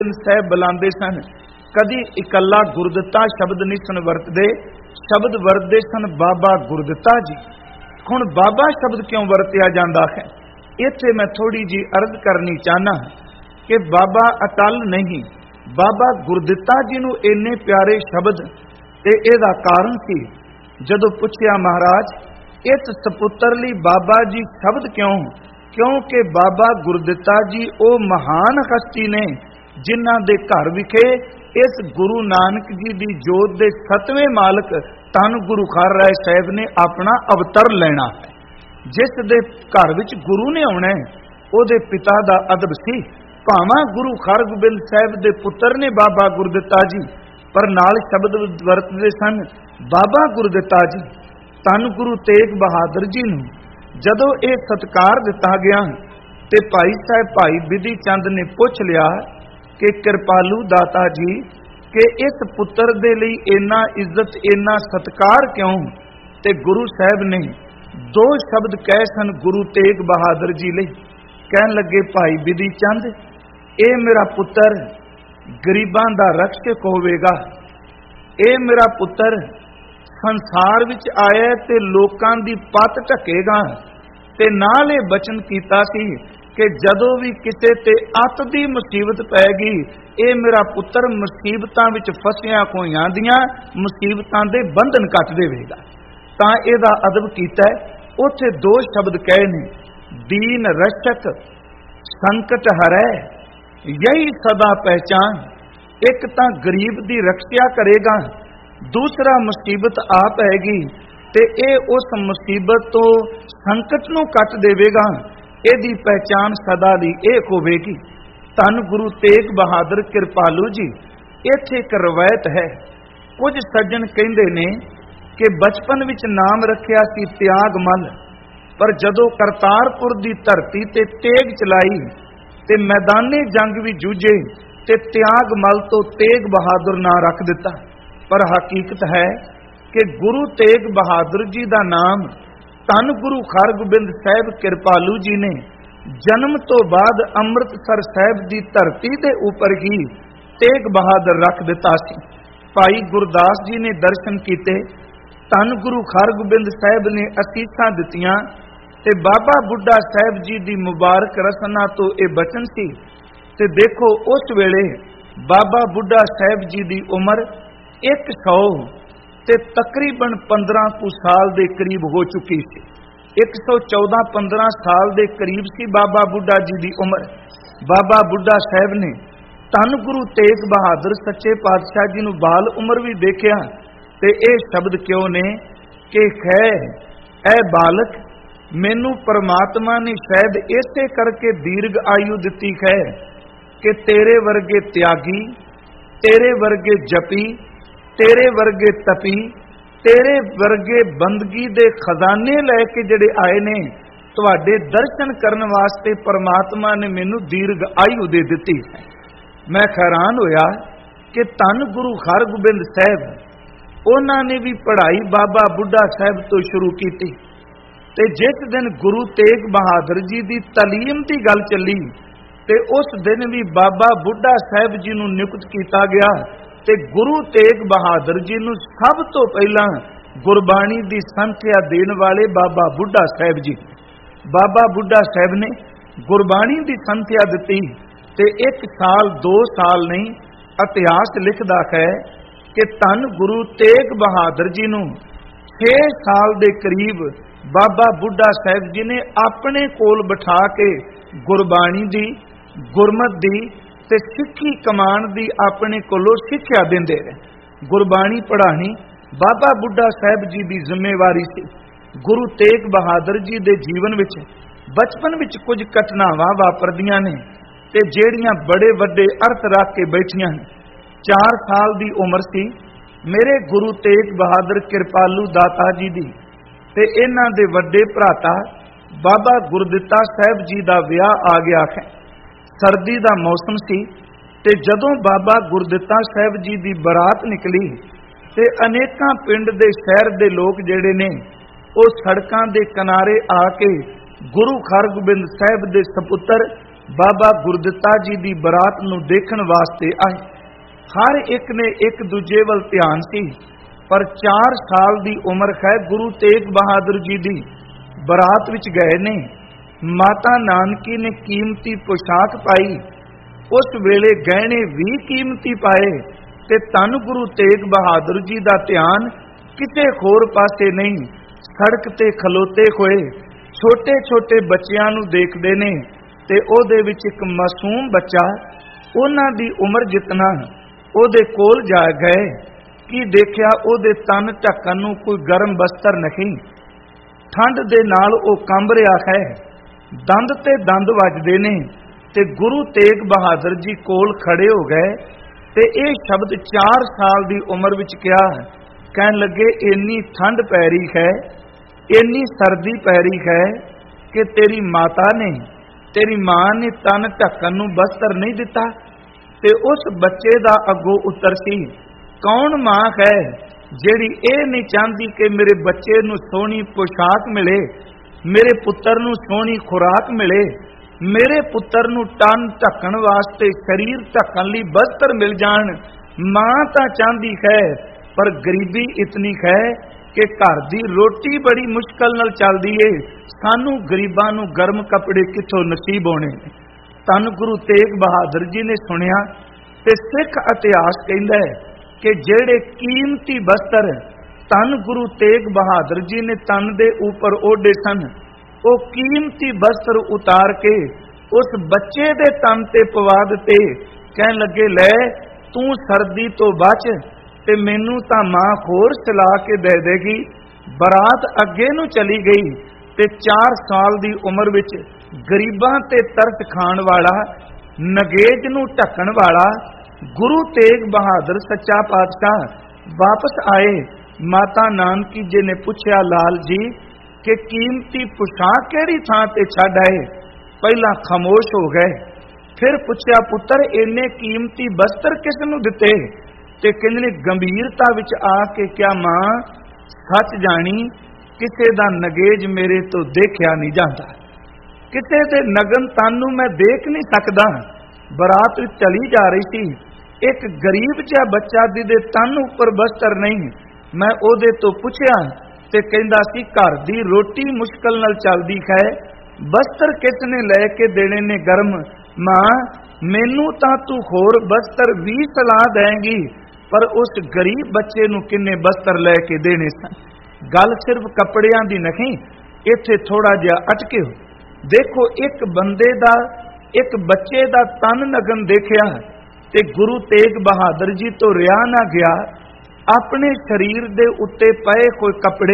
ਸਾਹਿਬ ਬੁਲਾਉਂਦੇ ਸਨ। ਕਦੀ ਇਕੱਲਾ ਗੁਰਦਿੱਤਾ ਸ਼ਬਦ ਨਹੀਂ ਸਨ ਵਰਤਦੇ, ਸ਼ਬਦ ਵਰਤਦੇ ਸਨ ਬਾਬਾ ਗੁਰਦਿੱਤਾ ਜੀ। ਹੁਣ ਬਾਬਾ ਸ਼ਬਦ ਕਿਉਂ ਵਰਤਿਆ ਜਾਂਦਾ ਹੈ? ਇੱਥੇ ਮੈਂ ਥੋੜੀ ਜੀ ਅਰਜ਼ ਕਰਨੀ ਚਾਹਨਾ ਕਿ ਬਾਬਾ ਅਟਲ ਨਹੀਂ, ਬਾਬਾ ਗੁਰਦਿੱਤਾ ਜੀ ਨੂੰ ਇੰਨੇ ਪਿਆਰੇ ਸ਼ਬਦ ਤੇ ਇਹਦਾ ਕਾਰਨ ਸੀ। ਜਦੋਂ ਪੁੱਛਿਆ ਮਹਾਰਾਜ ਇਸ ਸਪੁੱਤਰ ਲਈ ਬਾਬਾ ਜੀ ਸ਼ਬਦ ਕਿਉਂ? ਕਿਉਂਕਿ ਬਾਬਾ ਗੁਰਦਿੱਤਾ ਜੀ ਉਹ ਮਹਾਨ ਹਸਤੀ ਨੇ ਜਿਨ੍ਹਾਂ ਦੇ ਘਰ ਵਿਖੇ ਇਸ ਗੁਰੂ ਨਾਨਕ ਜੀ ਦੀ ਜੋਤ ਦੇ 7ਵੇਂ ਮਾਲਕ ਧੰਨ ਗੁਰੂ ਖਰ ਰਾਏ ਸਾਹਿਬ ਨੇ ਆਪਣਾ ਅਵਤਰ ਲੈਣਾ ਹੈ। ਜਿਸ ਦੇ ਘਰ ਵਿੱਚ ਗੁਰੂ ਨੇ ਆਉਣਾ ਉਹਦੇ ਪਿਤਾ ਦਾ ਅਦਬ ਸੀ। ਭਾਵਾਂ ਗੁਰੂ ਹਰਗੋਬਿੰਦ ਸਾਹਿਬ ਦੇ ਪੁੱਤਰ ਨੇ ਬਾਬਾ ਗੁਰਦਿੱਤਾ ਜੀ, ਪਰ ਨਾਲ ਸ਼ਬਦ ਵਰਤਦੇ ਸਨ ਬਾਬਾ ਗੁਰਦਿੱਤਾ ਜੀ। ਧੰਨ ਗੁਰੂ ਤੇਗ ਬਹਾਦਰ ਜੀ ਨੂੰ ਜਦੋਂ ਇਹ ਸਤਿਕਾਰ ਦਿੱਤਾ ਗਿਆ ਤੇ ਭਾਈ ਸਾਹਿਬ ਭਾਈ ਬਿਧੀ ਚੰਦ ਨੇ ਪੁੱਛ ਲਿਆ ਕਿ ਕਿਰਪਾਲੂ ਦਾਤਾ ਜੀ ਕਿ ਇਸ ਪੁੱਤਰ ਦੇ ਲਈ ਇੰਨਾ ਇੱਜ਼ਤ ਇੰਨਾ ਸਤਿਕਾਰ ਕਿਉਂ? ਤੇ ਗੁਰੂ ਸਾਹਿਬ ਨੇ 2 ਸ਼ਬਦ ਕਹੇ ਸਨ ਗੁਰੂ ਤੇਗ ਬਹਾਦਰ ਜੀ ਲਈ। ਕਹਿਣ ਲੱਗੇ ਭਾਈ ਬਿਧੀ ਚੰਦ ਇਹ ਮੇਰਾ ਪੁੱਤਰ ਗਰੀਬਾਂ ਦਾ ਰਕਸ਼ਕ ਹੋਵੇਗਾ, ਇਹ ਮੇਰਾ ਪੁੱਤਰ ਸੰਸਾਰ ਵਿੱਚ ਆਇਆ ਤੇ ਲੋਕਾਂ ਦੀ ਪੱਤ ਢਕੇਗਾ। ਤੇ ਨਾਲ ਇਹ ਬਚਨ ਕੀਤਾ ਸੀ ਕਿ ਜਦੋਂ ਵੀ ਕਿਸੇ ਤੇ ਅੱਤ ਦੀ ਮੁਸੀਬਤ ਪੈਗੀ ਇਹ ਮੇਰਾ ਪੁੱਤਰ ਮੁਸੀਬਤਾਂ ਵਿੱਚ ਫਸਿਆ ਹੋਇਆਂ ਦੀਆਂ ਮੁਸੀਬਤਾਂ ਦੇ ਬੰਧਨ ਕੱਟ ਦੇਵੇਗਾ। ਤਾਂ ਇਹਦਾ ਅਦਬ ਕੀਤਾ। ਉੱਥੇ 2 ਸ਼ਬਦ ਕਹੇ ਨੇ, ਦੀਨ ਰਸ਼ਕ ਸੰਕਟ ਹਰੈ ਯਹੀ ਸਦਾ ਪਹਿਚਾਨ। ਇੱਕ ਤਾਂ ਗਰੀਬ ਦੀ ਰੱਖਿਆ ਕਰੇਗਾ, ਦੂਸਰਾ ਮੁਸੀਬਤ ਆ ਪੈਗੀ ਤੇ ਇਹ ਉਸ ਮੁਸੀਬਤ ਤੋਂ ਸੰਕਟ ਨੂੰ ਕੱਟ ਦੇਵੇਗਾ। ਇਹਦੀ ਪਹਿਚਾਨ ਸਦਾ ਲਈ ਇਹ ਹੋਵੇਗੀ। ਧੰਨ ਗੁਰੂ ਤੇਗ ਬਹਾਦਰ ਕਿਰਪਾਲੂ ਜੀ। ਇੱਥੇ ਇੱਕ ਰਵਾਇਤ ਹੈ, ਕੁਝ ਸੱਜਣ ਕਹਿੰਦੇ ਨੇ ਕਿ ਬਚਪਨ ਵਿੱਚ ਨਾਮ ਰੱਖਿਆ ਸੀ ਤਿਆਗਮਲ, ਪਰ ਜਦੋਂ ਕਰਤਾਰਪੁਰ ਦੀ ਧਰਤੀ ਤੇ ਤੇਗ ਚਲਾਈ ਤੇ ਮੈਦਾਨੇ ਜੰਗ ਵੀ ਜੂਝੇ ਤੇ ਤਿਆਗਮਲ ਤੋਂ ਤੇਗ ਬਹਾਦਰ ਨਾਂ ਰੱਖ ਦਿੱਤਾ। ਪਰ ਹਕੀਕਤ ਹੈ ਕਿ ਗੁਰੂ ਤੇਗ ਬਹਾਦਰ ਜੀ ਦਾ ਨਾਮ ਧੰਨ ਗੁਰੂ ਹਰਗੋਬਿੰਦ ਸਾਹਿਬ ਕਿਰਪਾਲੂ ਜੀ ਨੇ ਜਨਮ ਤੋਂ ਬਾਅਦ ਅੰਮ੍ਰਿਤਸਰ ਸਾਹਿਬ ਦੀ ਧਰਤੀ ਦੇ ਉੱਪਰ ਹੀ ਤੇਗ ਬਹਾਦਰ ਰੱਖ ਦਿੱਤਾ ਸੀ। ਭਾਈ ਗੁਰਦਾਸ ਜੀ ਨੇ ਦਰਸ਼ਨ ਕੀਤੇ, ਧੰਨ ਗੁਰੂ ਹਰਗੋਬਿੰਦ ਸਾਹਿਬ ਨੇ ਅਸੀਸਾਂ ਦਿੱਤੀਆਂ ਤੇ ਬਾਬਾ ਬੁੱਢਾ ਸਾਹਿਬ ਜੀ ਦੀ ਮੁਬਾਰਕ ਰਸਨਾ ਤੋਂ ਇਹ ਬਚਨ ਸੀ। ਤੇ ਦੇਖੋ ਉਸ ਵੇਲੇ ਬਾਬਾ ਬੁੱਢਾ ਸਾਹਿਬ ਜੀ ਦੀ ਉਮਰ 100 ਤੇ ਤਕਰੀਬਨ 15 ਕੁ ਸਾਲ ਦੇ ਕਰੀਬ ਹੋ ਚੁੱਕੀ ਸੀ। 114-15 ਸਾਲ ਦੇ ਕਰੀਬ ਸੀ ਬਾਬਾ ਬੁੱਢਾ ਜੀ ਦੀ ਉਮਰ। ਬਾਬਾ ਬੁੱਢਾ ਸਾਹਿਬ ਨੇ ਧੰਨ ਗੁਰੂ ਤੇਗ ਬਹਾਦਰ ਸੱਚੇ ਪਾਤਸ਼ਾਹ ਜੀ ਨੂੰ ਬਾਲ ਉਮਰ ਵੀ ਦੇਖਿਆ ਤੇ ਇਹ ਸ਼ਬਦ ਕਿਉਂ ਨੇ ਕਿ ਖੈ ਐ ਬਾਲਕ ਮੈਨੂੰ ਪਰਮਾਤਮਾ ਨੇ ਸ਼ਾਇਦ ਇਸੇ ਕਰਕੇ ਦੀਰਘ ਆਯੂ ਦਿੱਤੀ ਹੈ ਕਿ ਤੇਰੇ ਵਰਗੇ ਤਿਆਗੀ, ਤੇਰੇ ਵਰਗੇ ਜਪੀ, ਤੇਰੇ ਵਰਗੇ ਤਪੀ, ਤੇਰੇ ਵਰਗੇ ਬੰਦਗੀ ਦੇ ਖਜ਼ਾਨੇ ਲੈ ਕੇ ਜਿਹੜੇ ਆਏ ਨੇ ਤੁਹਾਡੇ ਦਰਸ਼ਨ ਕਰਨ ਵਾਸਤੇ ਪਰਮਾਤਮਾ ਨੇ ਮੈਨੂੰ ਦੀਰਘ ਆਯੂ ਦੇ ਦਿੱਤੀ ਹੈ। ਮੈਂ ਹੈਰਾਨ ਹੋਇਆ ਕਿ ਧੰਨ ਗੁਰੂ ਹਰਗੋਬਿੰਦ ਸਾਹਿਬ ਉਹਨਾਂ ਨੇ ਵੀ ਪੜ੍ਹਾਈ ਬਾਬਾ ਬੁੱਢਾ ਸਾਹਿਬ ਤੋਂ ਸ਼ੁਰੂ ਕੀਤੀ ਤੇ ਜਿਸ ਦਿਨ ਗੁਰੂ ਤੇਗ ਬਹਾਦਰ ਜੀ ਦੀ ਤਾਲੀਮ ਦੀ ਗੱਲ ਚੱਲੀ ਤੇ ਉਸ ਦਿਨ ਵੀ ਬਾਬਾ ਬੁੱਢਾ ਸਾਹਿਬ ਜੀ ਨੂੰ ਨਿਯੁਕਤ ਕੀਤਾ ਗਿਆ ਤੇ ਗੁਰੂ ਤੇਗ ਬਹਾਦਰ ਜੀ ਨੂੰ ਸਭ ਤੋਂ ਪਹਿਲਾਂ ਗੁਰਬਾਣੀ ਦੀ ਸੰਥਿਆ ਦੇਣ ਵਾਲੇ ਬਾਬਾ ਬੁੱਢਾ ਸਾਹਿਬ ਜੀ। ਬਾਬਾ ਬੁੱਢਾ ਸਾਹਿਬ ਨੇ ਗੁਰਬਾਣੀ ਦੀ ਸੰਥਿਆ ਦਿੱਤੀ ਤੇ 1 ਸਾਲ 2 ਸਾਲ ਨਹੀਂ, ਇਤਿਹਾਸ ਲਿਖਦਾ ਹੈ ਕਿ ਧੰਨ ਗੁਰੂ ਤੇਗ ਬਹਾਦਰ ਜੀ ਨੂੰ 6 ਸਾਲ ਦੇ ਕਰੀਬ ਬਾਬਾ ਬੁੱਢਾ ਸਾਹਿਬ ਜੀ ਨੇ ਆਪਣੇ ਕੋਲ ਬਿਠਾ ਕੇ ਗੁਰਬਾਣੀ ਦੀ, ਗੁਰਮਤ ਦੀ ਤੇ ਸਿੱਖੀ ਕਮਾਨ ਦੀ ਆਪਣੇ ਕੋਲੋਂ ਸਿੱਖਿਆ ਦਿੰਦੇ ਰਹੇ। ਗੁਰਬਾਣੀ ਪੜ੍ਹਾਣੀ ਬਾਬਾ ਬੁੱਢਾ ਸਾਹਿਬ ਜੀ ਦੀ ਜ਼ਿੰਮੇਵਾਰੀ ਸੀ। ਗੁਰੂ ਤੇਗ ਬਹਾਦਰ ਜੀ ਦੇ ਜੀਵਨ ਵਿੱਚ ਬਚਪਨ ਵਿੱਚ ਕੁਝ ਘਟਨਾਵਾਂ ਵਾਪਰਦੀਆਂ ਨੇ ਤੇ ਜਿਹੜੀਆਂ ਬੜੇ ਵੱਡੇ ਅਰਥ ਰੱਖ ਕੇ ਬੈਠੀਆਂ ਨੇ। 4 ਸਾਲ ਦੀ ਉਮਰ ਸੀ ਮੇਰੇ ਗੁਰੂ ਤੇਗ ਬਹਾਦਰ ਕਿਰਪਾਲੂ ਦਾਤਾ ਜੀ ਦੀ ਤੇ ਇਹਨਾਂ ਦੇ ਵੱਡੇ ਭਰਾਤਾ ਬਾਬਾ ਗੁਰਦਿੱਤਾ ਸਾਹਿਬ ਜੀ ਦਾ ਵਿਆਹ ਆ ਗਿਆ ਹੈ। ਸਰਦੀ ਦਾ ਮੌਸਮ ਸੀ ਤੇ ਜਦੋਂ ਬਾਬਾ ਗੁਰਦਿੱਤਾ ਸਾਹਿਬ ਜੀ ਦੀ ਬਰਾਤ ਨਿਕਲੀ ਤੇ ਅਨੇਕਾਂ ਪਿੰਡ ਦੇ ਸ਼ਹਿਰ ਦੇ ਲੋਕ ਜਿਹੜੇ ਨੇ ਉਹ ਸੜਕਾਂ ਦੇ ਕਿਨਾਰੇ ਆ ਕੇ ਗੁਰੂ ਹਰਗੋਬਿੰਦ ਸਾਹਿਬ ਦੇ ਸਪੁੱਤਰ ਬਾਬਾ ਗੁਰਦਿੱਤਾ ਜੀ ਦੀ ਬਰਾਤ ਨੂੰ ਦੇਖਣ ਵਾਸਤੇ ਆਏ। ਹਰ ਇੱਕ ਨੇ ਇੱਕ ਦੂਜੇ ਵੱਲ ਧਿਆਨ ਸੀ, ਪਰ 4 ਸਾਲ ਦੀ ਉਮਰ ਹੈ ਗੁਰੂ ਤੇਗ ਬਹਾਦਰ ਜੀ ਦੀ। ਬਰਾਤ ਵਿੱਚ ਗਏ ਨੇ। ਮਾਤਾ ਨਾਨਕੀ ਨੇ ਕੀਮਤੀ ਪੋਸ਼ਾਕ ਪਾਈ, ਉਸ ਵੇਲੇ ਗਹਿਣੇ ਵੀ ਕੀਮਤੀ ਪਾਏ, ਤੇ ਧੰਨ ਗੁਰੂ ਤੇਗ ਬਹਾਦਰ ਜੀ ਦਾ ਧਿਆਨ ਕਿਤੇ ਹੋਰ ਪਾਸੇ ਨਹੀਂ। ਸੜਕ ਤੇ ਖਲੋਤੇ ਹੋਏ ਛੋਟੇ ਛੋਟੇ ਬੱਚਿਆਂ ਨੂੰ ਦੇਖਦੇ ਨੇ, ਤੇ ਉਹਦੇ ਵਿੱਚ ਇੱਕ ਮਾਸੂਮ ਬੱਚਾ ਉਹਨਾਂ ਦੀ ਉਮਰ ਜਿਤਨਾ ਉਹਦੇ ਕੋਲ ਜਾ ਗਏ। ਕੀ ਦੇਖਿਆ, ਉਹਦੇ ਤਨ ਢੱਕਣ ਨੂੰ ਕੋਈ ਗਰਮ ਬਸਤਰ ਨਹੀਂ। ਠੰਡ ਦੇ ਨਾਲ ਉਹ ਕੰਬ ਰਿਹਾ ਹੈ, ਦੰਦ ਤੇ ਦੰਦ ਵੱਜਦੇ ਨੇ। ਤੇ ਗੁਰੂ ਤੇਗ ਬਹਾਦਰ ਜੀ ਕੋਲ ਖੜੇ ਹੋ ਗਏ ਤੇ ਇਹ ਸ਼ਬਦ 4 ਸਾਲ ਦੀ ਉਮਰ ਵਿੱਚ ਕਿਹਾ। ਕਹਿਣ ਲੱਗੇ, ਇੰਨੀ ਠੰਡ ਪੈ ਰਹੀ ਹੈ, ਇੰਨੀ ਸਰਦੀ ਪੈ ਰਹੀ ਹੈ ਕਿ ਤੇਰੀ ਮਾਤਾ ਨੇ, ਤੇਰੀ ਮਾਂ ਨੇ ਤਨ ਢੱਕਣ ਨੂੰ ਬਸਤਰ ਨਹੀਂ ਦਿੱਤਾ। ਤੇ ਉਸ ਬੱਚੇ ਦਾ ਅੱਗੋਂ ਉੱਤਰ ਸੀ, ਕੌਣ ਮਾਂ ਹੈ ਜਿਹੜੀ ਇਹ ਨਹੀਂ ਚਾਹੁੰਦੀ ਕਿ ਮੇਰੇ ਬੱਚੇ ਨੂੰ ਸੋਹਣੀ ਪੋਸ਼ਾਕ ਮਿਲੇ, ਮੇਰੇ ਪੁੱਤਰ ਨੂੰ ਸੋਹਣੀ ਖੁਰਾਕ ਮਿਲੇ, ਮੇਰੇ ਪੁੱਤਰ ਨੂੰ ਤਨ ਢੱਕਣ ਵਾਸਤੇ, ਸਰੀਰ ਢੱਕਣ ਲਈ ਬਸਤਰ ਮਿਲ ਜਾਣ। ਮਾਂ ਤਾਂ ਚਾਹੁੰਦੀ ਹੈ, ਪਰ ਗਰੀਬੀ ਇਤਨੀ ਹੈ ਕਿ ਘਰ ਦੀ ਰੋਟੀ ਬੜੀ ਮੁਸ਼ਕਲ ਨਾਲ ਚੱਲਦੀ ਏ। ਸਾਨੂੰ ਗਰੀਬਾਂ ਨੂੰ ਗਰਮ ਕੱਪੜੇ ਕਿੱਥੋਂ ਨਸੀਬ ਹੋਣੇ। ਧੰਨ ਗੁਰੂ ਤੇਗ ਬਹਾਦਰ ਜੀ ਨੇ ਸੁਣਿਆ ਤੇ ਸਿੱਖ ਇਤਿਹਾਸ ਕਹਿੰਦਾ ਹੈ ਕਿ ਜਿਹੜੇ ਕੀਮਤੀ ਬਸਤਰ ਧੰਨ ਗੁਰੂ ਤੇਗ ਬਹਾਦਰ ਜੀ ਨੇ ਤਨ ਦੇ ਉੱਪਰ ਓਢੇ ਸਨ, ਉਹ ਕੀਮਤੀ ਬਸਤਰ ਉਤਾਰ ਕੇ ਉਸ ਬੱਚੇ ਦੇ ਤਨ ਤੇ ਪਵਾ ਦਿੱਤੇ। ਕਹਿਣ ਲੱਗੇ, ਲੈ ਤੂੰ ਸਰਦੀ ਤੋਂ ਬਚ ਤੇ ਮੈਨੂੰ ਤਾਂ ਮਾਂ ਹੋਰ ਸਿਲਾ ਕੇ ਦੇ ਦੇਗੀ। ਬਰਾਤ ਅੱਗੇ ਨੂੰ ਚਲੀ ਗਈ ਤੇ 4 ਸਾਲ ਦੀ ਉਮਰ ਵਿੱਚ ਗਰੀਬਾਂ ਤੇ ਤਰਸ ਖਾਣ ਵਾਲਾ, ਨਗੇਜ ਨੂੰ ਢੱਕਣ ਵਾਲਾ ਗੁਰੂ ਤੇਗ ਬਹਾਦਰ ਸੱਚਾ ਪਾਤਸ਼ਾਹ ਵਾਪਸ ਆਏ। ਮਾਤਾ ਨਾਨਕੀ ਜੀ ਨੇ ਪੁੱਛਿਆ, ਲਾਲ ਜੀ ਕਿ ਕੀਮਤੀ ਪੁਸ਼ਾਕ ਕਿਹੜੀ ਥਾਂ ਤੇ ਛੱਡ ਆਏ? ਪਹਿਲਾਂ ਖਾਮੋਸ਼ ਹੋ ਗਏ। ਫਿਰ ਪੁੱਛਿਆ, ਪੁੱਤਰ ਇੰਨੇ ਕੀਮਤੀ ਬਸਤਰ ਕਿਸ ਨੂੰ ਦਿੱਤੇ? ਤੇ ਕਹਿੰਦੇ ਗੰਭੀਰਤਾ ਵਿੱਚ ਆ ਕੇ, ਕਿਆ ਮਾਂ ਸੱਚ ਜਾਣੀ, ਕਿਸੇ ਦਾ ਨਗੇਜ ਮੇਰੇ ਤੋਂ ਦੇਖਿਆ ਨਹੀਂ ਜਾਂਦਾ, ਕਿਸੇ ਦੇ ਨਗਨ ਤਨ ਨੂੰ ਮੈਂ ਦੇਖ ਨਹੀਂ ਸਕਦਾ। ਬਰਾਤ ਵਿੱਚ ਚਲੀ ਜਾ ਰਹੀ ਸੀ, ਇੱਕ ਗਰੀਬ ਜਿਹਾ ਬੱਚਾ ਜਿਹਦੇ ਤਨ ਉੱਪਰ ਬਸਤਰ ਨਹੀਂ, ਮੈਂ ਉਹਦੇ ਤੋਂ ਪੁੱਛਿਆ ਤੇ ਕਹਿੰਦਾ ਸੀ ਘਰ ਦੀ ਰੋਟੀ ਮੁਸ਼ਕਲ ਨਾਲ ਚੱਲਦੀ ਹੈ, ਬਸਤਰ ਕਿਸ ਨੇ ਲੈ ਕੇ ਦੇਣੇ ਨੇ ਗਰਮ। ਮਾਂ ਮੈਨੂੰ ਤਾਂ ਤੂੰ ਹੋਰ ਬਸਤਰ ਵੀ ਸਲਾਹ ਦੇਂਗੀ, ਪਰ ਉਸ ਗਰੀਬ ਬੱਚੇ ਨੂੰ ਕਿੰਨੇ ਬਸਤਰ ਲੈ ਕੇ ਦੇਣੇ ਸਨ। ਗੱਲ ਸਿਰਫ ਕੱਪੜਿਆਂ ਦੀ ਨਹੀਂ, ਇੱਥੇ ਥੋੜਾ ਜਿਹਾ ਅਟਕੇ ਹੋ। ਦੇਖੋ, ਇੱਕ ਬੰਦੇ ਦਾ, ਇੱਕ ਬੱਚੇ ਦਾ ਤਨ ਨਗਨ ਦੇਖਿਆ ਤੇ ਗੁਰੂ ਤੇਗ ਬਹਾਦਰ ਜੀ ਤੋਂ ਰਿਹਾ ਨਾ ਗਿਆ। ਆਪਣੇ ਸਰੀਰ ਦੇ ਉੱਤੇ ਪਏ ਕੋਈ ਕੱਪੜੇ,